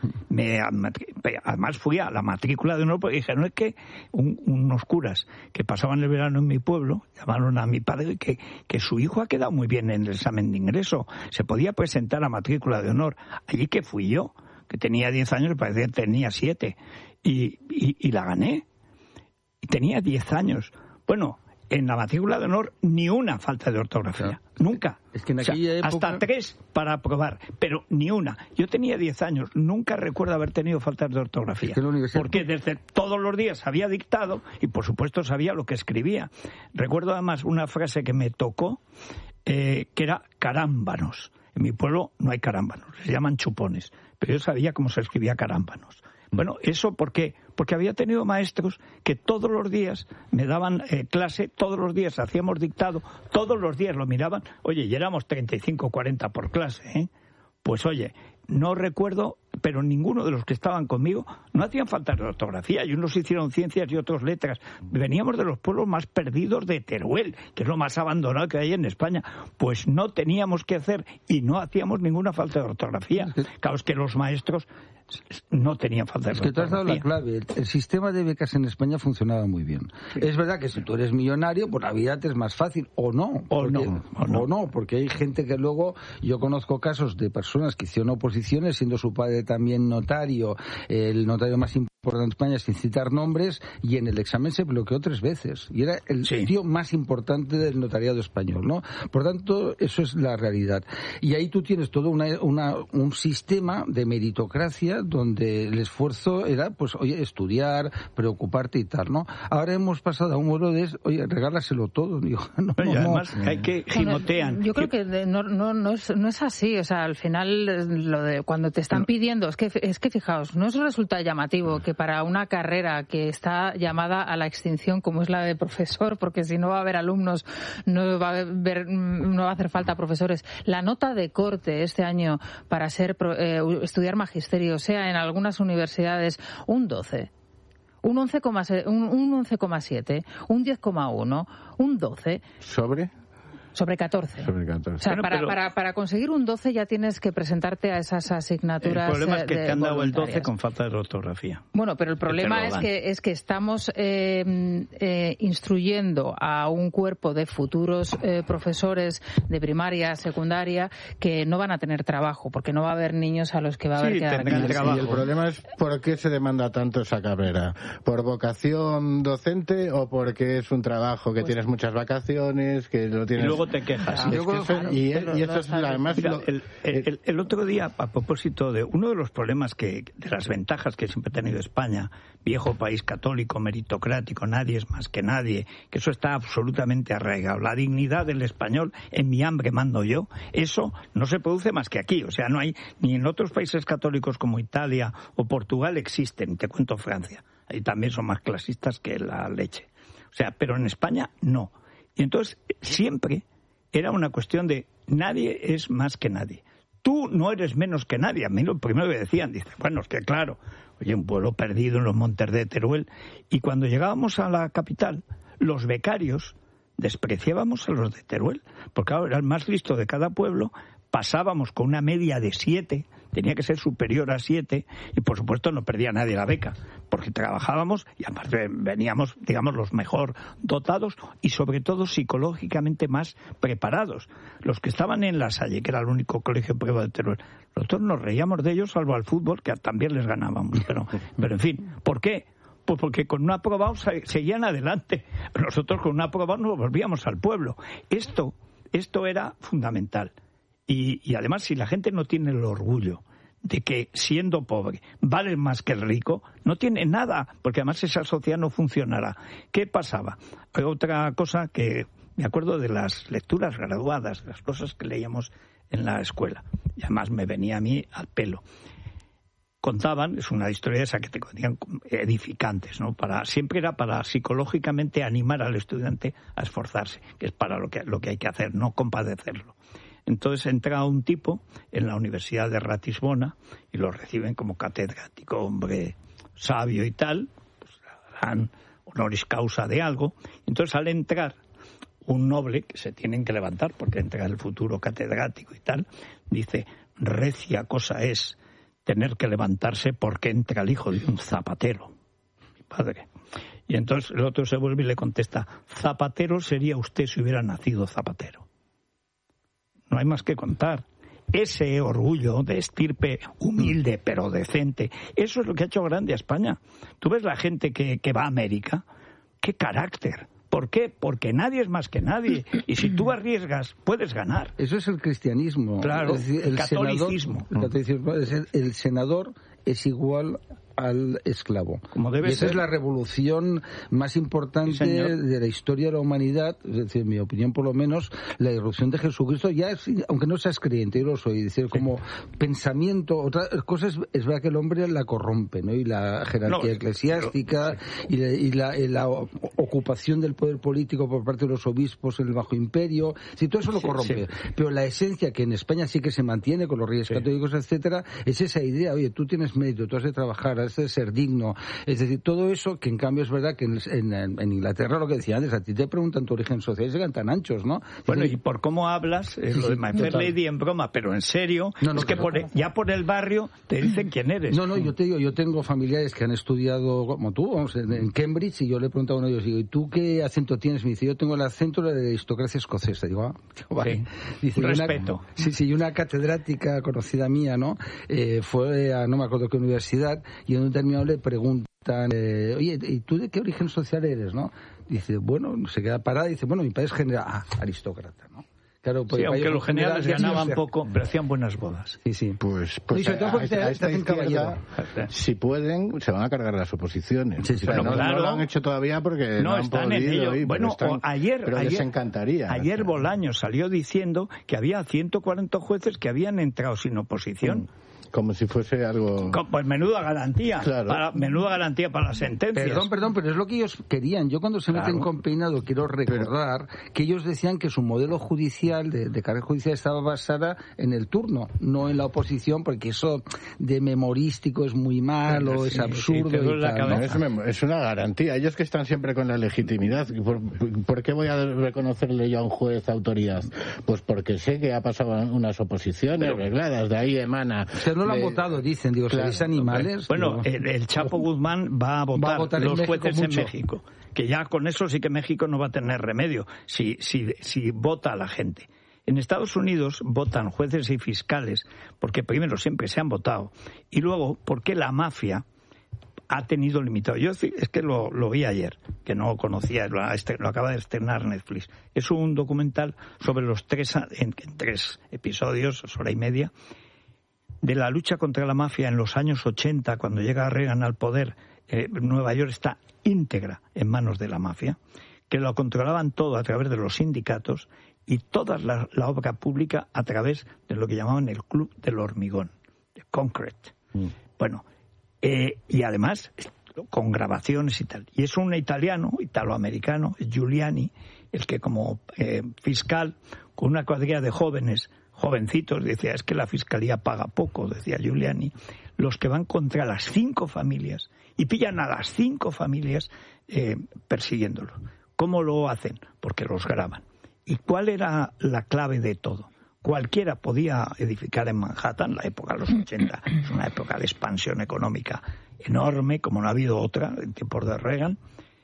Además fui a la matrícula de honor porque dije, no es que unos curas que pasaban el verano en mi pueblo llamaron a mi padre que su hijo ha quedado muy bien en el examen de ingreso, se podía presentar a matrícula de honor. Allí que fui yo, que tenía 10 años, parecía que tenía 7, y la gané. Y tenía 10 años. Bueno, en la matrícula de honor ni una falta de ortografía. Nunca. Es que en aquella época... Hasta 3 para aprobar, pero ni una. Yo tenía 10 años, nunca recuerdo haber tenido faltas de ortografía. Es que porque desde todos los días había dictado y por supuesto sabía lo que escribía. Recuerdo además una frase que me tocó, que era carámbanos. En mi pueblo no hay carámbanos, se llaman chupones. Pero yo sabía cómo se escribía carámbanos. Bueno, ¿eso por qué? porque había tenido maestros que todos los días me daban clase, todos los días hacíamos dictado, todos los días lo miraban. Oye, y éramos 35 o 40 por clase, ¿eh? Pues oye, no recuerdo, pero ninguno de los que estaban conmigo no hacían falta de ortografía, y unos hicieron ciencias y otros letras. Veníamos de los pueblos más perdidos de Teruel, que es lo más abandonado que hay en España. Pues no teníamos que hacer y no hacíamos ninguna falta de ortografía. Claro, es que los maestros no tenían falta de ortografía. Es que tú has dado la clave. El sistema de becas en España funcionaba muy bien. Sí. Es verdad que si tú eres millonario, pues la vida te es más fácil, o no. O no, porque hay gente que luego, yo conozco casos de personas que hicieron oposiciones, siendo su padre también notario, el notario más importante en España, sin citar nombres, y en el examen se bloqueó 3 veces. Y era el tío más importante del notariado español, ¿no? Por tanto, eso es la realidad. Y ahí tú tienes todo un sistema de meritocracia donde el esfuerzo era, pues, oye, estudiar, preocuparte y tal, ¿no? Ahora hemos pasado a un modo de, oye, regálaselo todo. Digo, además, hay que gimotean. Yo creo que no es así. O sea, al final, lo de cuando te están pidiendo, es que fijaos, no os resulta llamativo que para una carrera que está llamada a la extinción, como es la de profesor, porque si no va a haber alumnos, no va a hacer falta profesores, la nota de corte este año para estudiar magisterio sea en algunas universidades un 12, un 11,7, un 10,1, un 12. Sobre 14. O sea, para conseguir un 12 ya tienes que presentarte a esas asignaturas. El problema es que te han dado el 12 con falta de ortografía. Bueno, pero el problema es que estamos instruyendo a un cuerpo de futuros profesores de primaria, secundaria, que no van a tener trabajo, porque no va a haber niños a los que va a haber que dar clases. Y el problema es ¿por qué se demanda tanto esa carrera? ¿Por vocación docente o porque es un trabajo que tienes muchas vacaciones, que lo tienes... Y luego te quejas. Y esto es además... Mira, el otro día, a propósito de uno de los problemas de las ventajas que siempre ha tenido España, viejo país católico, meritocrático, nadie es más que nadie, que eso está absolutamente arraigado. La dignidad del español, en mi hambre mando yo, eso no se produce más que aquí. O sea, no hay, ni en otros países católicos como Italia o Portugal existen, te cuento Francia. Ahí también son más clasistas que la leche. O sea, pero en España no. Y entonces siempre era una cuestión de nadie es más que nadie. Tú no eres menos que nadie. A mí lo primero que decían, dice, bueno, es que claro, oye, un pueblo perdido en los montes de Teruel. Y cuando llegábamos a la capital, los becarios despreciábamos a los de Teruel, porque ahora era el más listo de cada pueblo. Pasábamos con una media de 7, tenía que ser superior a 7, y por supuesto no perdía nadie la beca, porque trabajábamos y aparte veníamos, digamos, los mejor dotados y sobre todo psicológicamente más preparados. Los que estaban en La Salle, que era el único colegio privado de Teruel, nosotros nos reíamos de ellos, salvo al fútbol, que también les ganábamos, pero en fin, ¿por qué? Pues porque con un aprobado seguían adelante, nosotros con un aprobado nos volvíamos al pueblo. Esto era fundamental. Y además, si la gente no tiene el orgullo de que siendo pobre vale más que el rico, no tiene nada, porque además esa sociedad no funcionará. ¿Qué pasaba? Otra cosa que me acuerdo de las lecturas graduadas, las cosas que leíamos en la escuela, y además me venía a mí al pelo. Contaban, es una historia esa que te contaban edificantes, ¿no? Siempre era para psicológicamente animar al estudiante a esforzarse, que es para lo que hay que hacer, no compadecerlo. Entonces entra un tipo en la Universidad de Ratisbona y lo reciben como catedrático, hombre sabio y tal, pues dan honoris causa de algo. Entonces al entrar un noble, que se tienen que levantar porque entra el futuro catedrático y tal, dice, recia cosa es tener que levantarse porque entra el hijo de un zapatero, mi padre. Y entonces el otro se vuelve y le contesta, zapatero sería usted si hubiera nacido zapatero. No hay más que contar. Ese orgullo de estirpe humilde pero decente, eso es lo que ha hecho grande a España. Tú ves la gente que va a América, qué carácter. ¿Por qué? Porque nadie es más que nadie. Y si tú arriesgas, puedes ganar. Eso es el cristianismo. Claro, es decir, el catolicismo. El senador es igual al esclavo. Como debe y esa ser. Es la revolución más importante de la historia de la humanidad, es decir, en mi opinión por lo menos, la irrupción de Jesucristo, ya aunque no seas creyente, yo lo soy, es decir, como pensamiento, otra cosa es verdad que el hombre la corrompe, ¿no? Y la jerarquía eclesiástica y la ocupación del poder político por parte de los obispos en el Bajo Imperio, sí, todo eso lo corrompe. Pero la esencia que en España sí que se mantiene con los reyes católicos, etcétera, es esa idea, oye, tú tienes mérito, tú has de trabajar, has de ser digno, es decir, todo eso que en cambio es verdad que en Inglaterra, lo que decía antes, a ti te preguntan tu origen social y se quedan tan anchos, ¿no? Bueno, y por cómo hablas, lo de My Fair Lady en broma, pero en serio, es que ya por el barrio te dicen quién eres. No, yo te digo, yo tengo familiares que han estudiado como tú, vamos, en Cambridge, y yo le he preguntado a uno de ellos, digo, ¿y tú qué acento tienes? Me dice, yo tengo el acento de la aristocracia escocesa. Digo, vale. Dice, respeto. Y una catedrática conocida mía, ¿no? Fue a no me acuerdo qué universidad, y en un determinado le preguntan, oye, ¿y tú de qué origen social eres, no? Dice, bueno, se queda parada y dice, bueno, mi padre es general, aristócrata, ¿no? Claro, pues aunque los generales ganaban poco, pero hacían buenas bodas. Sí. Pues a esta izquierda, si pueden, se van a cargar las oposiciones. Pero no lo han hecho todavía porque no han están podido. En ello. Bueno, pero les encantaría. Ayer Bolaños salió diciendo que había 140 jueces que habían entrado sin oposición. Como si fuese algo... Pues menuda garantía. Claro. Menuda garantía para las sentencias. Perdón, pero es lo que ellos querían. Yo cuando se meten con Peinado quiero recordar que ellos decían que su modelo judicial, de carrera judicial, estaba basada en el turno, no en la oposición, porque eso de memorístico es muy malo, es absurdo. Y tal, ¿no? Es una garantía. Ellos que están siempre con la legitimidad. ¿Por qué voy a reconocerle yo a un juez autoridad? Pues porque sé que ha pasado unas oposiciones arregladas, de ahí emana... No lo han votado, dicen, ¿seréis animales? Bueno, el Chapo Guzmán va a votar los jueces en México, que ya con eso sí que México no va a tener remedio, si vota a la gente. En Estados Unidos votan jueces y fiscales, porque primero siempre se han votado, y luego porque la mafia ha tenido limitado. Yo es que lo vi ayer, que no conocía, lo acaba de estrenar Netflix. Es un documental sobre los en 3 episodios, hora y media, de la lucha contra la mafia en los años 80, cuando llega Reagan al poder. Nueva York está íntegra en manos de la mafia, que lo controlaban todo a través de los sindicatos y toda la obra pública a través de lo que llamaban el Club del Hormigón, de Concrete. Bueno, y además con grabaciones y tal. Y es un italoamericano, Giuliani, el que como fiscal, con una cuadrilla de jovencitos, decía, es que la fiscalía paga poco, decía Giuliani, los que van contra las 5 familias y pillan a las 5 familias persiguiéndolos. ¿Cómo lo hacen? Porque los graban. ¿Y cuál era la clave de todo? Cualquiera podía edificar en Manhattan, la época de los 80, es una época de expansión económica enorme, como no ha habido otra en tiempos de Reagan,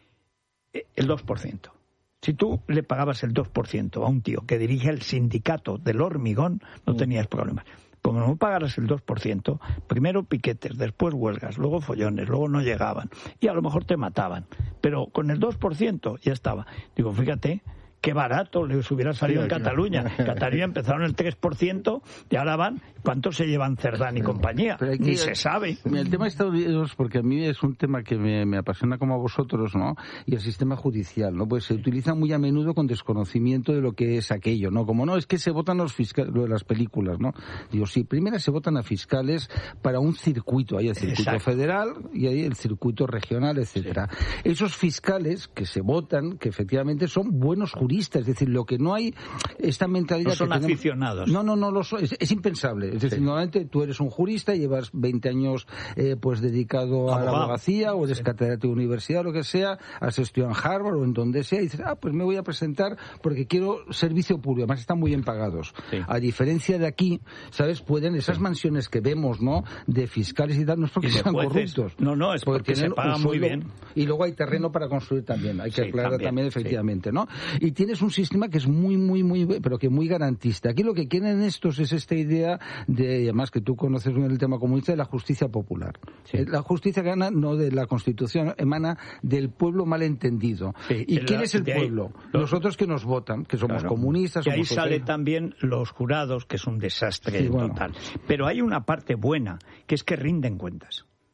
el 2%. Si tú le pagabas el 2% a un tío que dirige el sindicato del hormigón, no tenías problemas. Como no pagaras el 2%, primero piquetes, después huelgas, luego follones, luego no llegaban. Y a lo mejor te mataban. Pero con el 2% ya estaba. Digo, fíjate, qué barato les hubiera salido en Cataluña. Cataluña empezaron el 3% y ahora van. ¿Cuánto se llevan Cerdán y compañía? Ni se sabe. El tema de Estados Unidos, porque a mí es un tema que me apasiona como a vosotros, ¿no? Y el sistema judicial, ¿no? Pues se utiliza muy a menudo con desconocimiento de lo que es aquello, ¿no? Como no, es que se votan los fiscales, lo de las películas, ¿no? Digo, sí, primero se votan a fiscales para un circuito. Hay el circuito federal y hay el circuito regional, etcétera. Esos fiscales que se votan, que efectivamente son buenos juristas, es decir, lo que no hay, esta mentalidad... No son aficionados. No lo son, es impensable. Es decir, normalmente tú eres un jurista, llevas 20 años pues dedicado a la abogacía, o eres catedrático de universidad, o lo que sea, has estudiado en Harvard o en donde sea, y dices, pues me voy a presentar porque quiero servicio público, además están muy bien pagados. Sí. A diferencia de aquí, ¿sabes? Pueden esas mansiones que vemos, ¿no? De fiscales y tal, no es porque sean corruptos. No, es porque se pagan muy bien. Y luego hay terreno para construir también, hay que aclarar también efectivamente, ¿no? Y tienes un sistema que es muy, pero que muy garantista. Aquí lo que quieren estos es esta idea de, además que tú conoces bien el tema comunista, de la justicia popular. Sí. La justicia que gana no de la Constitución, emana del pueblo malentendido. Sí, ¿y quién es el pueblo? Nosotros que nos votan, que somos comunistas. Y ahí sale también los jurados, que es un desastre total. Pero hay una parte buena, que es que rinden cuentas.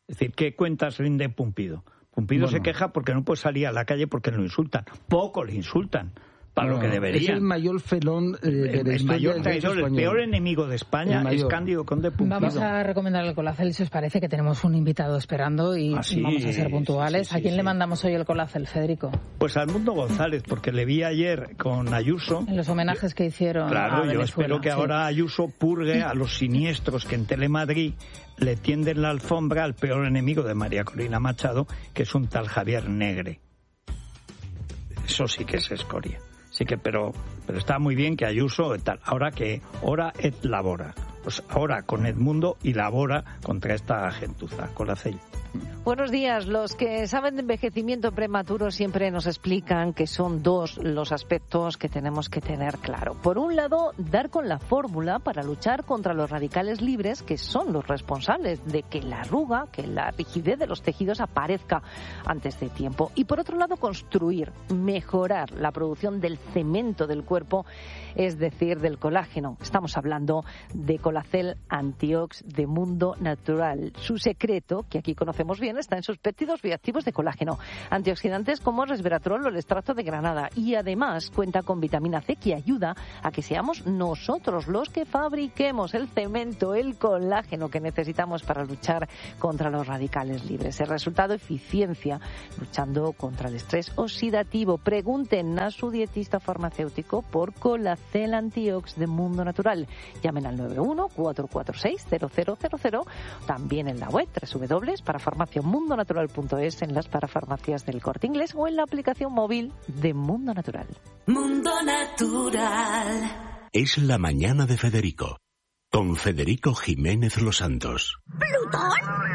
Es decir, ¿qué cuentas rinde Pumpido? Pumpido se queja porque no puede salir a la calle porque lo insultan. Poco le insultan. Para lo que deberían. Es el mayor felón de la historia del derecho español. El peor enemigo de España es Cándido Conde Pumpido. Vamos a recomendar el Colacel, si os parece, que tenemos un invitado esperando y vamos a ser puntuales. ¿A quién le mandamos hoy el Colacel, Federico? Pues al Mundo González, porque le vi ayer con Ayuso. En los homenajes que hicieron Claro, a yo Venezuela, espero que ahora Ayuso purgue a los siniestros que en Telemadrid le tienden la alfombra al peor enemigo de María Corina Machado, que es un tal Javier Negre. Eso sí que es escoria. Sí que, pero está muy bien que Ayuso tal. Ahora que ora et labora. Pues ahora con Edmundo y labora contra esta gentuza, Colacel. Buenos días. Los que saben de envejecimiento prematuro siempre nos explican que son dos los aspectos que tenemos que tener claro. Por un lado, dar con la fórmula para luchar contra los radicales libres, que son los responsables de que la arruga, que la rigidez de los tejidos aparezca antes de tiempo. Y por otro lado, construir, mejorar la producción del cemento del cuerpo, es decir, del colágeno. Estamos hablando de Colacel Antiox de Mundo Natural. Su secreto, que aquí conocemos bien, está en sus péptidos bioactivos de colágeno, antioxidantes como resveratrol o el extracto de granada, y además cuenta con vitamina C, que ayuda a que seamos nosotros los que fabriquemos el cemento, el colágeno que necesitamos para luchar contra los radicales libres. El resultado, eficiencia luchando contra el estrés oxidativo. Pregunten a su dietista farmacéutico por Colacel Antiox de Mundo Natural. Llamen al 91-446-0000, también en la web www.parafarmaciamundonatural.es, en las parafarmacias del Corte Inglés o en la aplicación móvil de Mundo Natural. Mundo Natural. Es la mañana de Federico, con Federico Jiménez Los Santos. ¿Plutón?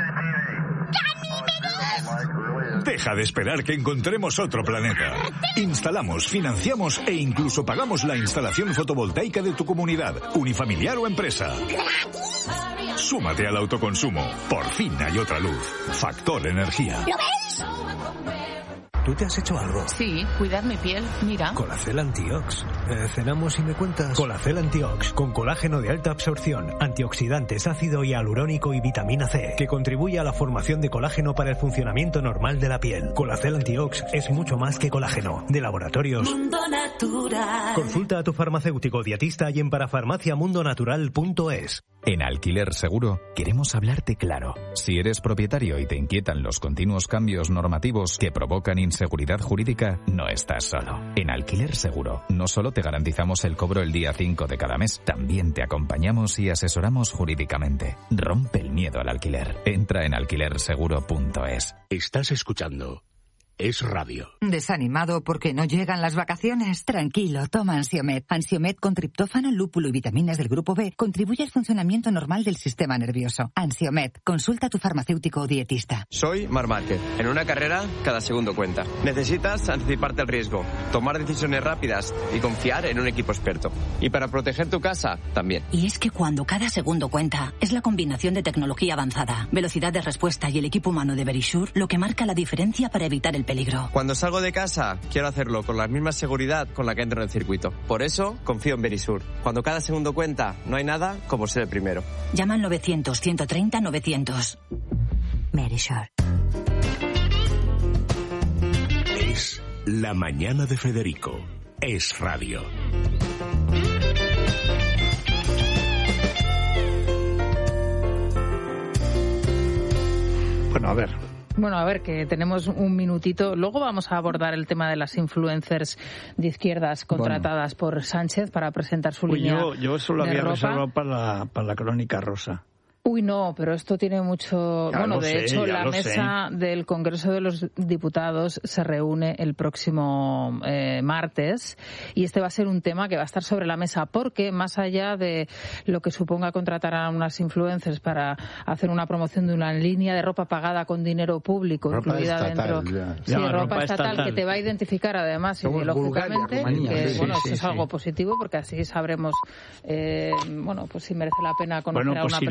Deja de esperar que encontremos otro planeta. Instalamos, financiamos e incluso pagamos la instalación fotovoltaica de tu comunidad, unifamiliar o empresa. Súmate al autoconsumo. Por fin hay otra luz. Factor Energía. ¿Lo ves? ¿Tú te has hecho algo? Sí, cuidar mi piel, mira. Colacel Antiox. ¿Cenamos y me cuentas? Colacel Antiox, con colágeno de alta absorción, antioxidantes, ácido hialurónico y vitamina C, que contribuye a la formación de colágeno para el funcionamiento normal de la piel. Colacel Antiox es mucho más que colágeno. De Laboratorios Mundo Natural. Consulta a tu farmacéutico dietista y en parafarmaciamundonatural.es. En Alquiler Seguro queremos hablarte claro. Si eres propietario y te inquietan los continuos cambios normativos que provocan inseguridad jurídica, no estás solo. En Alquiler Seguro no solo te garantizamos el cobro el día 5 de cada mes, también te acompañamos y asesoramos jurídicamente. Rompe el miedo al alquiler. Entra en alquilerseguro.es. Estás escuchando Es Radio. ¿Desanimado porque no llegan las vacaciones? Tranquilo, toma Ansiomed. Ansiomed con triptófano, lúpulo y vitaminas del grupo B contribuye al funcionamiento normal del sistema nervioso. Ansiomed, consulta a tu farmacéutico o dietista. Soy Marc Márquez. En una carrera, cada segundo cuenta. Necesitas anticiparte al riesgo, tomar decisiones rápidas y confiar en un equipo experto. Y para proteger tu casa, también. Y es que cuando cada segundo cuenta, es la combinación de tecnología avanzada, velocidad de respuesta y el equipo humano de Verisure lo que marca la diferencia para evitar el peligro. Cuando salgo de casa, quiero hacerlo con la misma seguridad con la que entro en el circuito. Por eso, confío en Verisure. Cuando cada segundo cuenta, no hay nada como ser el primero. Llama al 900-130-900. Verisure. Es la mañana de Federico. Es Radio. Bueno, a ver, que tenemos un minutito. Luego vamos a abordar el tema de las influencers de izquierdas contratadas por Sánchez para presentar su línea. Yo eso lo había reservado para la Crónica Rosa. Uy, no, pero esto tiene mucho... Ya bueno, lo de sé, hecho, ya la lo mesa del Congreso de los Diputados se reúne el próximo martes y este va a ser un tema que va a estar sobre la mesa porque, más allá de lo que suponga contratar a unas influencers para hacer una promoción de una línea de ropa pagada con dinero público, ropa incluida estatal, dentro... ya. Sí, ropa estatal que te va a identificar, además, ideológicamente, que sí, bueno, sí, esto es sí. algo positivo porque así sabremos, bueno, pues si merece la pena conocer a una persona o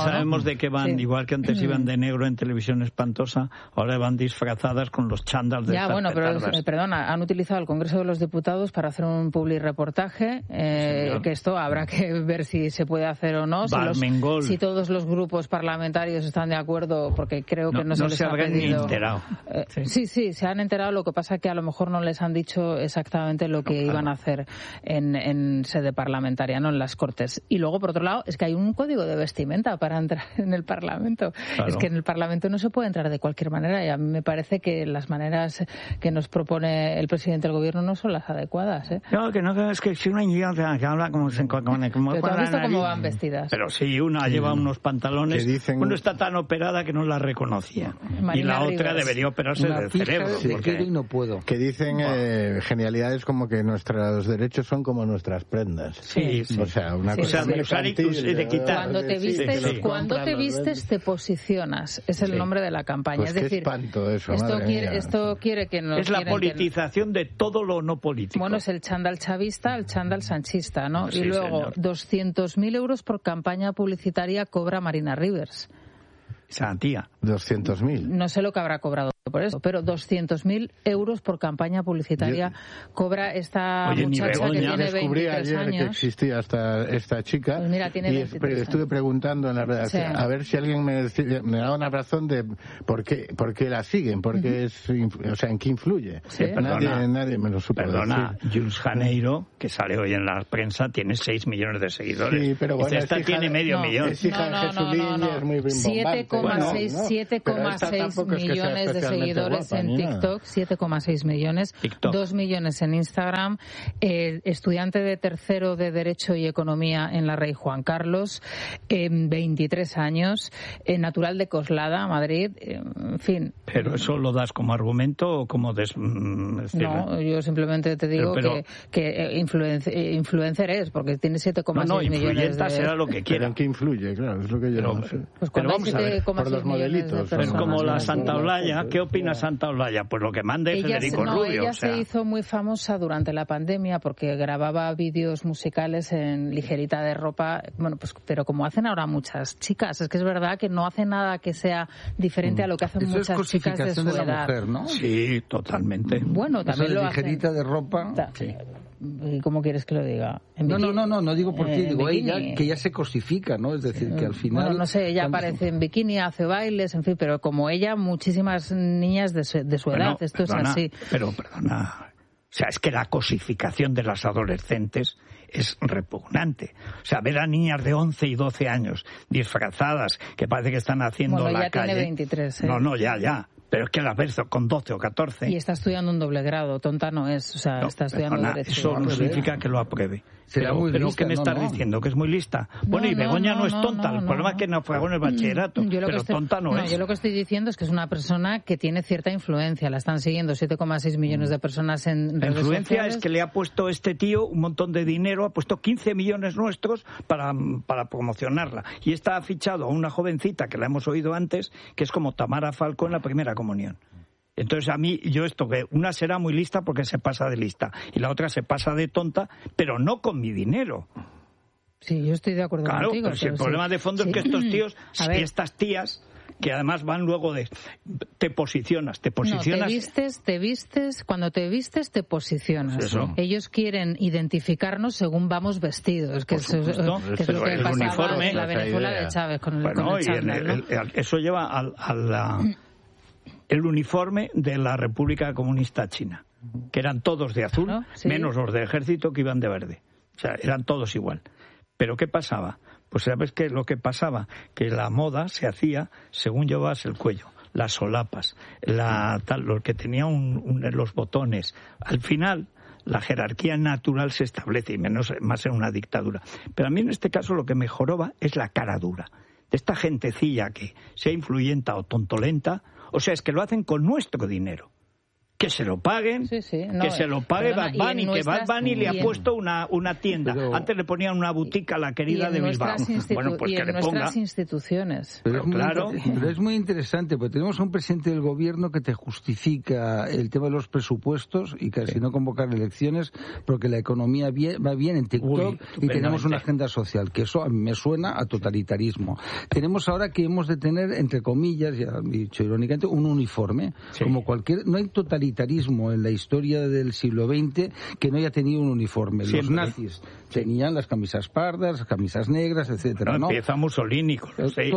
sabemos de qué van, igual que antes iban de negro en Televisión Espantosa, ahora van disfrazadas con los chándals de estas pero perdona, han utilizado el Congreso de los Diputados para hacer un publireportaje, que esto habrá que ver si se puede hacer o no, si todos los grupos parlamentarios están de acuerdo, porque creo que no se les ha pedido. Enterado. Sí, se han enterado, lo que pasa es que a lo mejor no les han dicho exactamente lo que iban a hacer en sede parlamentaria, no en las Cortes. Y luego, por otro lado, es que hay un código de vestimenta para entrar en el Parlamento. Claro. Es que en el Parlamento no se puede entrar de cualquier manera, y a mí me parece que las maneras que nos propone el presidente del Gobierno no son las adecuadas. No, es que si una idiota que habla como pero tú has visto cómo van vestidas. Pero sí, una lleva unos pantalones, uno está tan operada que no la reconocía. Marina y la Rivers. otra debería operarse del cerebro. Porque no puedo. Que dicen genialidades como que nuestros derechos son como nuestras prendas. Sí. O sea, una cosa de usar y de quitar. Cuando te vistes, te posicionas. Es el nombre de la campaña. Pues es decir, espanto eso, esto quiere que nos... Es la politización de todo lo no político. Bueno, es el chándal chavista, el chándal sanchista, ¿no? Sí, y luego, señor. 200.000 euros por campaña publicitaria cobra Marina Rivers. Esa tía. 200.000. No sé lo que habrá cobrado por eso, pero 200.000 euros por campaña publicitaria cobra esta muchacha que tiene 23 descubrí ayer años. que existía esta chica, Pues mira, tiene 23 años. Estuve preguntando en la redacción a ver si alguien me daba una razón de por qué la siguen, porque en qué influye. Sí, nadie me lo supo decir. Jules Janeiro, que sale hoy en la prensa, tiene 6 millones de seguidores. Sí, pero bueno, esta tiene medio millón. Es hija de Jesulín y es muy rimbombante. 7,6 millones de seguidores en TikTok, 7,6 millones, 2 millones en Instagram, estudiante de tercero de Derecho y Economía en la Rey Juan Carlos, 23 años, natural de Coslada, Madrid, en fin. ¿Pero eso lo das como argumento o como No, yo simplemente te digo que influencer es, porque tiene 7,6 millones de... será lo que quiera. ¿En qué influye? Claro, es lo que yo no sé. Pues cuando vamos a ver. Por los modelitos. Es como la Santa Olaya. ¿Qué opina Santa Olaya? Pues lo que mande Federico Rubio. Ella se hizo muy famosa durante la pandemia porque grababa vídeos musicales en ligerita de ropa. Bueno, pues pero como hacen ahora muchas chicas, es que es verdad que no hace nada que sea diferente a lo que hacen muchas chicas de su edad. La mujer, ¿no? Sí, totalmente. Bueno, también lo hacen. Ligerita de ropa. Sí. ¿Y cómo quieres que lo diga? No digo por ti, digo ella, que ella se cosifica, ¿no? Es decir, que al final... Bueno, no sé, ella aparece en bikini, hace bailes, en fin, pero como ella, muchísimas niñas de su edad, esto es así. Pero, perdona, o sea, es que la cosificación de las adolescentes es repugnante. O sea, ver a niñas de 11 y 12 años disfrazadas, que parece que están haciendo la calle... Tiene 23, No, ya. Pero es que la ves con 12 o 14. Y está estudiando un doble grado, tonta no es, o sea, está estudiando Derecho. Eso no significa que lo apruebe. Será muy pero lista, ¿qué me estás diciendo? ¿Que es muy lista? Bueno, y Begoña no es tonta, el problema es que naufragó en el bachillerato, pero tonta no es. Yo lo que estoy diciendo es que es una persona que tiene cierta influencia, la están siguiendo 7,6 millones de personas en redes sociales. La influencia es que le ha puesto este tío un montón de dinero, ha puesto 15 millones nuestros para promocionarla. Y esta ha fichado a una jovencita que la hemos oído antes, que es como Tamara Falcó en la Primera Comunión. Entonces a mí, que una será muy lista porque se pasa de lista y la otra se pasa de tonta, pero no con mi dinero. Sí, yo estoy de acuerdo contigo. Claro, pero el problema de fondo es que estos tíos, estas tías, que además van luego te posicionas. No, te vistes, cuando te vistes te posicionas. Eso. Ellos quieren identificarnos según vamos vestidos, que es lo que pasaba en la Venezuela de Chávez con el chándal, ¿no? Eso lleva el uniforme de la República Comunista China, que eran todos de azul, menos los del ejército que iban de verde. O sea, eran todos igual. ¿Pero qué pasaba? Pues ¿sabes qué? Lo que pasaba, que la moda se hacía según llevabas el cuello, las solapas, lo que tenía los botones. Al final, la jerarquía natural se establece, y más en una dictadura. Pero a mí en este caso lo que me joroba es la cara dura. De esta gentecilla que sea influyenta o tontolenta, o sea, es que lo hacen con nuestro dinero. que se lo paguen, que se lo pague Bad Bunny, que Bad Bunny le ha puesto una tienda. Antes le ponían una boutique a la querida de Bilbao. Bueno, pues que le ponga. Nuestras instituciones. Pero es muy interesante, porque tenemos a un presidente del gobierno que te justifica el tema de los presupuestos y casi no convocar elecciones porque la economía va bien en TikTok y tenemos una agenda social, que eso a mí me suena a totalitarismo. Tenemos ahora que hemos de tener, entre comillas, ya he dicho irónicamente, un uniforme. Como no hay totalitarismo en la historia del siglo XX que no haya tenido un uniforme. Los nazis tenían las camisas pardas, las camisas negras, etcétera. ¿No? Empieza Mussolini con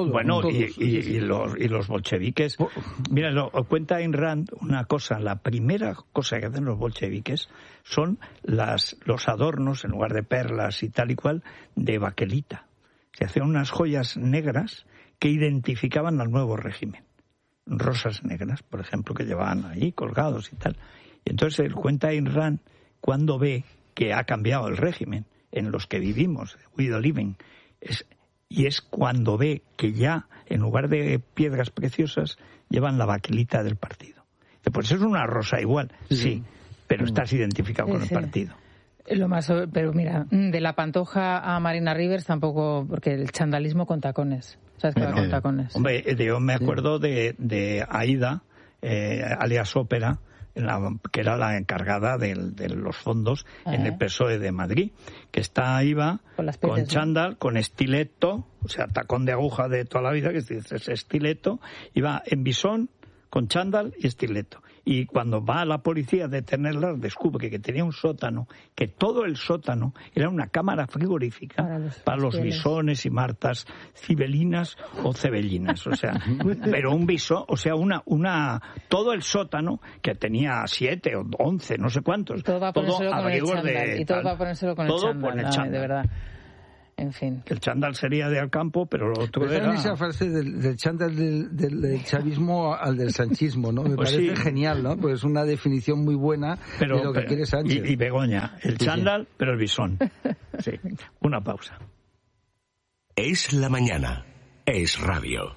los bolcheviques. Mira, cuenta Ayn Rand una cosa. La primera cosa que hacen los bolcheviques son los adornos, en lugar de perlas y tal y cual, de baquelita. Se hacían unas joyas negras que identificaban al nuevo régimen. Rosas negras, por ejemplo, que llevaban ahí colgados y tal. Y entonces él cuenta Ayn Rand cuando ve que ha cambiado el régimen en los que vivimos, we are living, es cuando ve que ya, en lugar de piedras preciosas, llevan la baquelita del partido. Pues es una rosa igual, sí, pero estás identificado con el partido. Pero mira, de la Pantoja a Marina Rivers tampoco, porque el chandalismo con tacones. ¿Sabes qué va con tacones? Hombre, yo me acuerdo de Aida, alias Ópera, que era la encargada de los fondos en el PSOE de Madrid, que iba con chándal, con estileto, o sea, tacón de aguja de toda la vida, que es estileto, iba en bisón, con chándal y estileto. Y cuando va a la policía a detenerla, descubre que tenía un sótano, que todo el sótano era una cámara frigorífica para los bisones y martas cibelinas o cebellinas. O sea, pero un bisón, o sea, todo el sótano, que tenía 7 o 11, no sé cuántos. Todo abrigos de... Y todo va a ponérselo con el chándal, de verdad. En fin. El chándal sería de Alcampo, pero lo otro era... esa frase del chándal del chavismo al del sanchismo, ¿no? Me parece genial, ¿no? Pues es una definición muy buena de lo que quiere Sánchez. Y Begoña, el chándal, pero el bisón. Sí. Una pausa. Es la mañana. Es radio.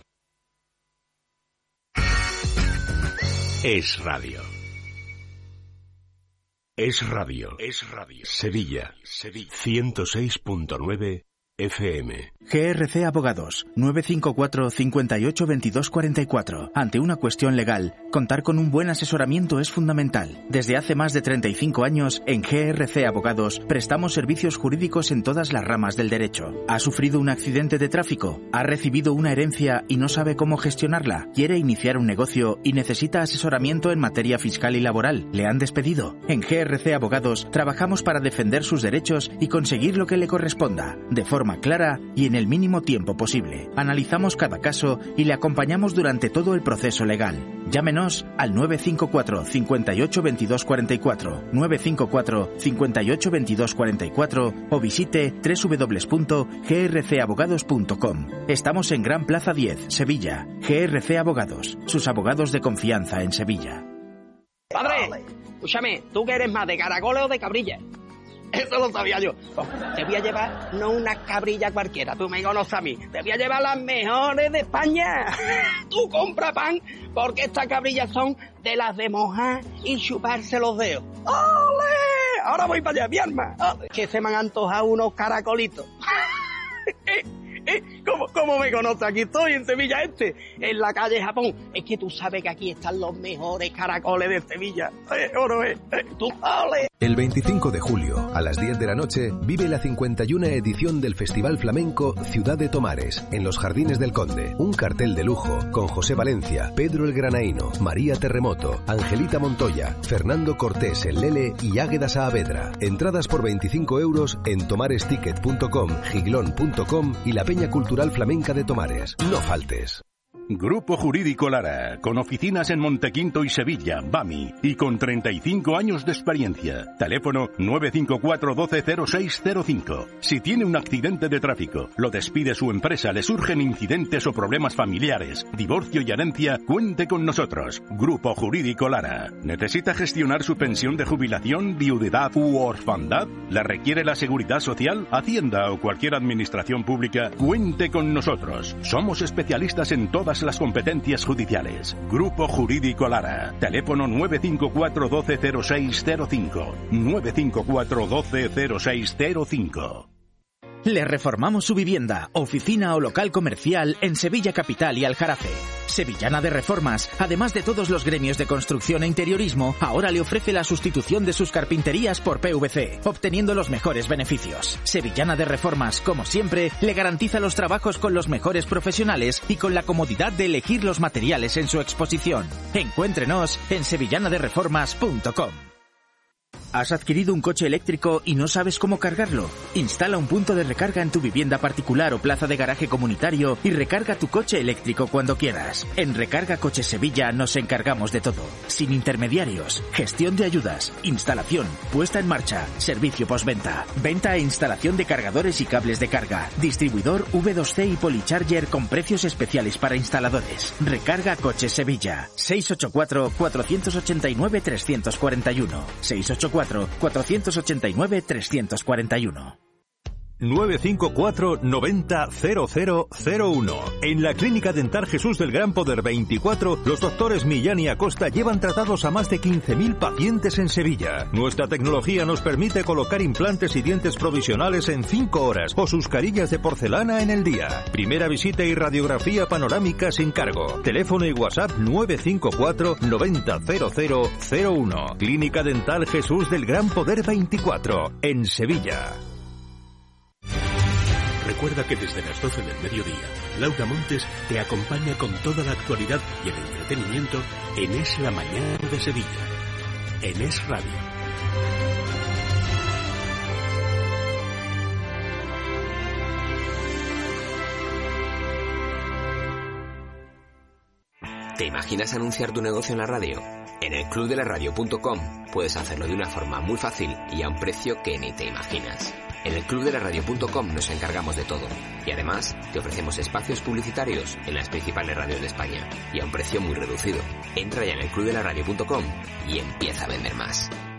Es radio. Es radio. Es radio. Sevilla. 106.9 FM. GRC Abogados, 954 58 22 44. Ante una cuestión legal, contar con un buen asesoramiento es fundamental. Desde hace más de 35 años, en GRC Abogados, prestamos servicios jurídicos en todas las ramas del derecho. ¿Ha sufrido un accidente de tráfico? ¿Ha recibido una herencia y no sabe cómo gestionarla? ¿Quiere iniciar un negocio y necesita asesoramiento en materia fiscal y laboral? ¿Le han despedido? En GRC Abogados, trabajamos para defender sus derechos y conseguir lo que le corresponda, de forma clara y en el mínimo tiempo posible. Analizamos cada caso y le acompañamos durante todo el proceso legal. Llámenos al 954 58 22 44, 954 58 22 44 o visite www.grcabogados.com. Estamos en Gran Plaza 10, Sevilla. GRC Abogados, sus abogados de confianza en Sevilla. Padre, escúchame, ¿tú que eres más de caracoles o de cabrilla? Eso lo sabía yo. Te voy a llevar no una cabrilla cualquiera, tú me conoces a mí. Te voy a llevar las mejores de España. Tú compra pan, porque estas cabrillas son de las de mojar y chuparse los dedos. ¡Ole! Ahora voy para allá, mi arma. Que se me han antojado unos caracolitos. ¿Cómo me conoces? Aquí estoy, en Sevilla en la calle Japón. Es que tú sabes que aquí están los mejores caracoles de Sevilla. ¿Tú sabes? El 25 de julio, a las 10 de la noche, vive la 51 edición del Festival Flamenco Ciudad de Tomares, en los Jardines del Conde. Un cartel de lujo, con José Valencia, Pedro el Granaíno, María Terremoto, Angelita Montoya, Fernando Cortés el Lele y Águeda Saavedra. Entradas por 25 € en tomaresticket.com, giglón.com y la Peña Cultural Flamenca de Tomares. No faltes. Grupo Jurídico Lara, con oficinas en Montequinto y Sevilla, BAMI, y con 35 años de experiencia. Teléfono 954 12 0605. Si tiene un accidente de tráfico, lo despide su empresa, le surgen incidentes o problemas familiares, divorcio y herencia, cuente con nosotros. Grupo Jurídico Lara. ¿Necesita gestionar su pensión de jubilación, viudedad u orfandad? ¿La requiere la Seguridad Social, Hacienda o cualquier administración pública? Cuente con nosotros. Somos especialistas en todas todas las competencias judiciales. Grupo Jurídico Lara. Teléfono 954 120605. 954 120605. Le reformamos su vivienda, oficina o local comercial en Sevilla Capital y Aljarafe. Sevillana de Reformas, además de todos los gremios de construcción e interiorismo, ahora le ofrece la sustitución de sus carpinterías por PVC, obteniendo los mejores beneficios. Sevillana de Reformas, como siempre, le garantiza los trabajos con los mejores profesionales y con la comodidad de elegir los materiales en su exposición. Encuéntrenos en sevillanadereformas.com. ¿Has adquirido un coche eléctrico y no sabes cómo cargarlo? Instala un punto de recarga en tu vivienda particular o plaza de garaje comunitario y recarga tu coche eléctrico cuando quieras. En Recarga Coches Sevilla nos encargamos de todo. Sin intermediarios, gestión de ayudas, instalación, puesta en marcha, servicio postventa, venta e instalación de cargadores y cables de carga, distribuidor V2C y Polycharger con precios especiales para instaladores. Recarga Coches Sevilla. 684 489 341. 684 489 341. 954 90 0001. En la Clínica Dental Jesús del Gran Poder 24, los doctores Millán y Acosta llevan tratados a más de 15.000 pacientes en Sevilla. Nuestra tecnología nos permite colocar implantes y dientes provisionales en 5 horas o sus carillas de porcelana en el día. Primera visita y radiografía panorámica sin cargo. Teléfono y WhatsApp 954 90 0001. Clínica Dental Jesús del Gran Poder 24, en Sevilla. Recuerda que desde las 12 del mediodía, Laura Montes te acompaña con toda la actualidad y el entretenimiento en Es la Mañana de Sevilla, en Es Radio. ¿Te imaginas anunciar tu negocio en la radio? En el clubdelaradio.com puedes hacerlo de una forma muy fácil y a un precio que ni te imaginas. En el clubdelaradio.com nos encargamos de todo y además te ofrecemos espacios publicitarios en las principales radios de España y a un precio muy reducido. Entra ya en el clubdelaradio.com y empieza a vender más.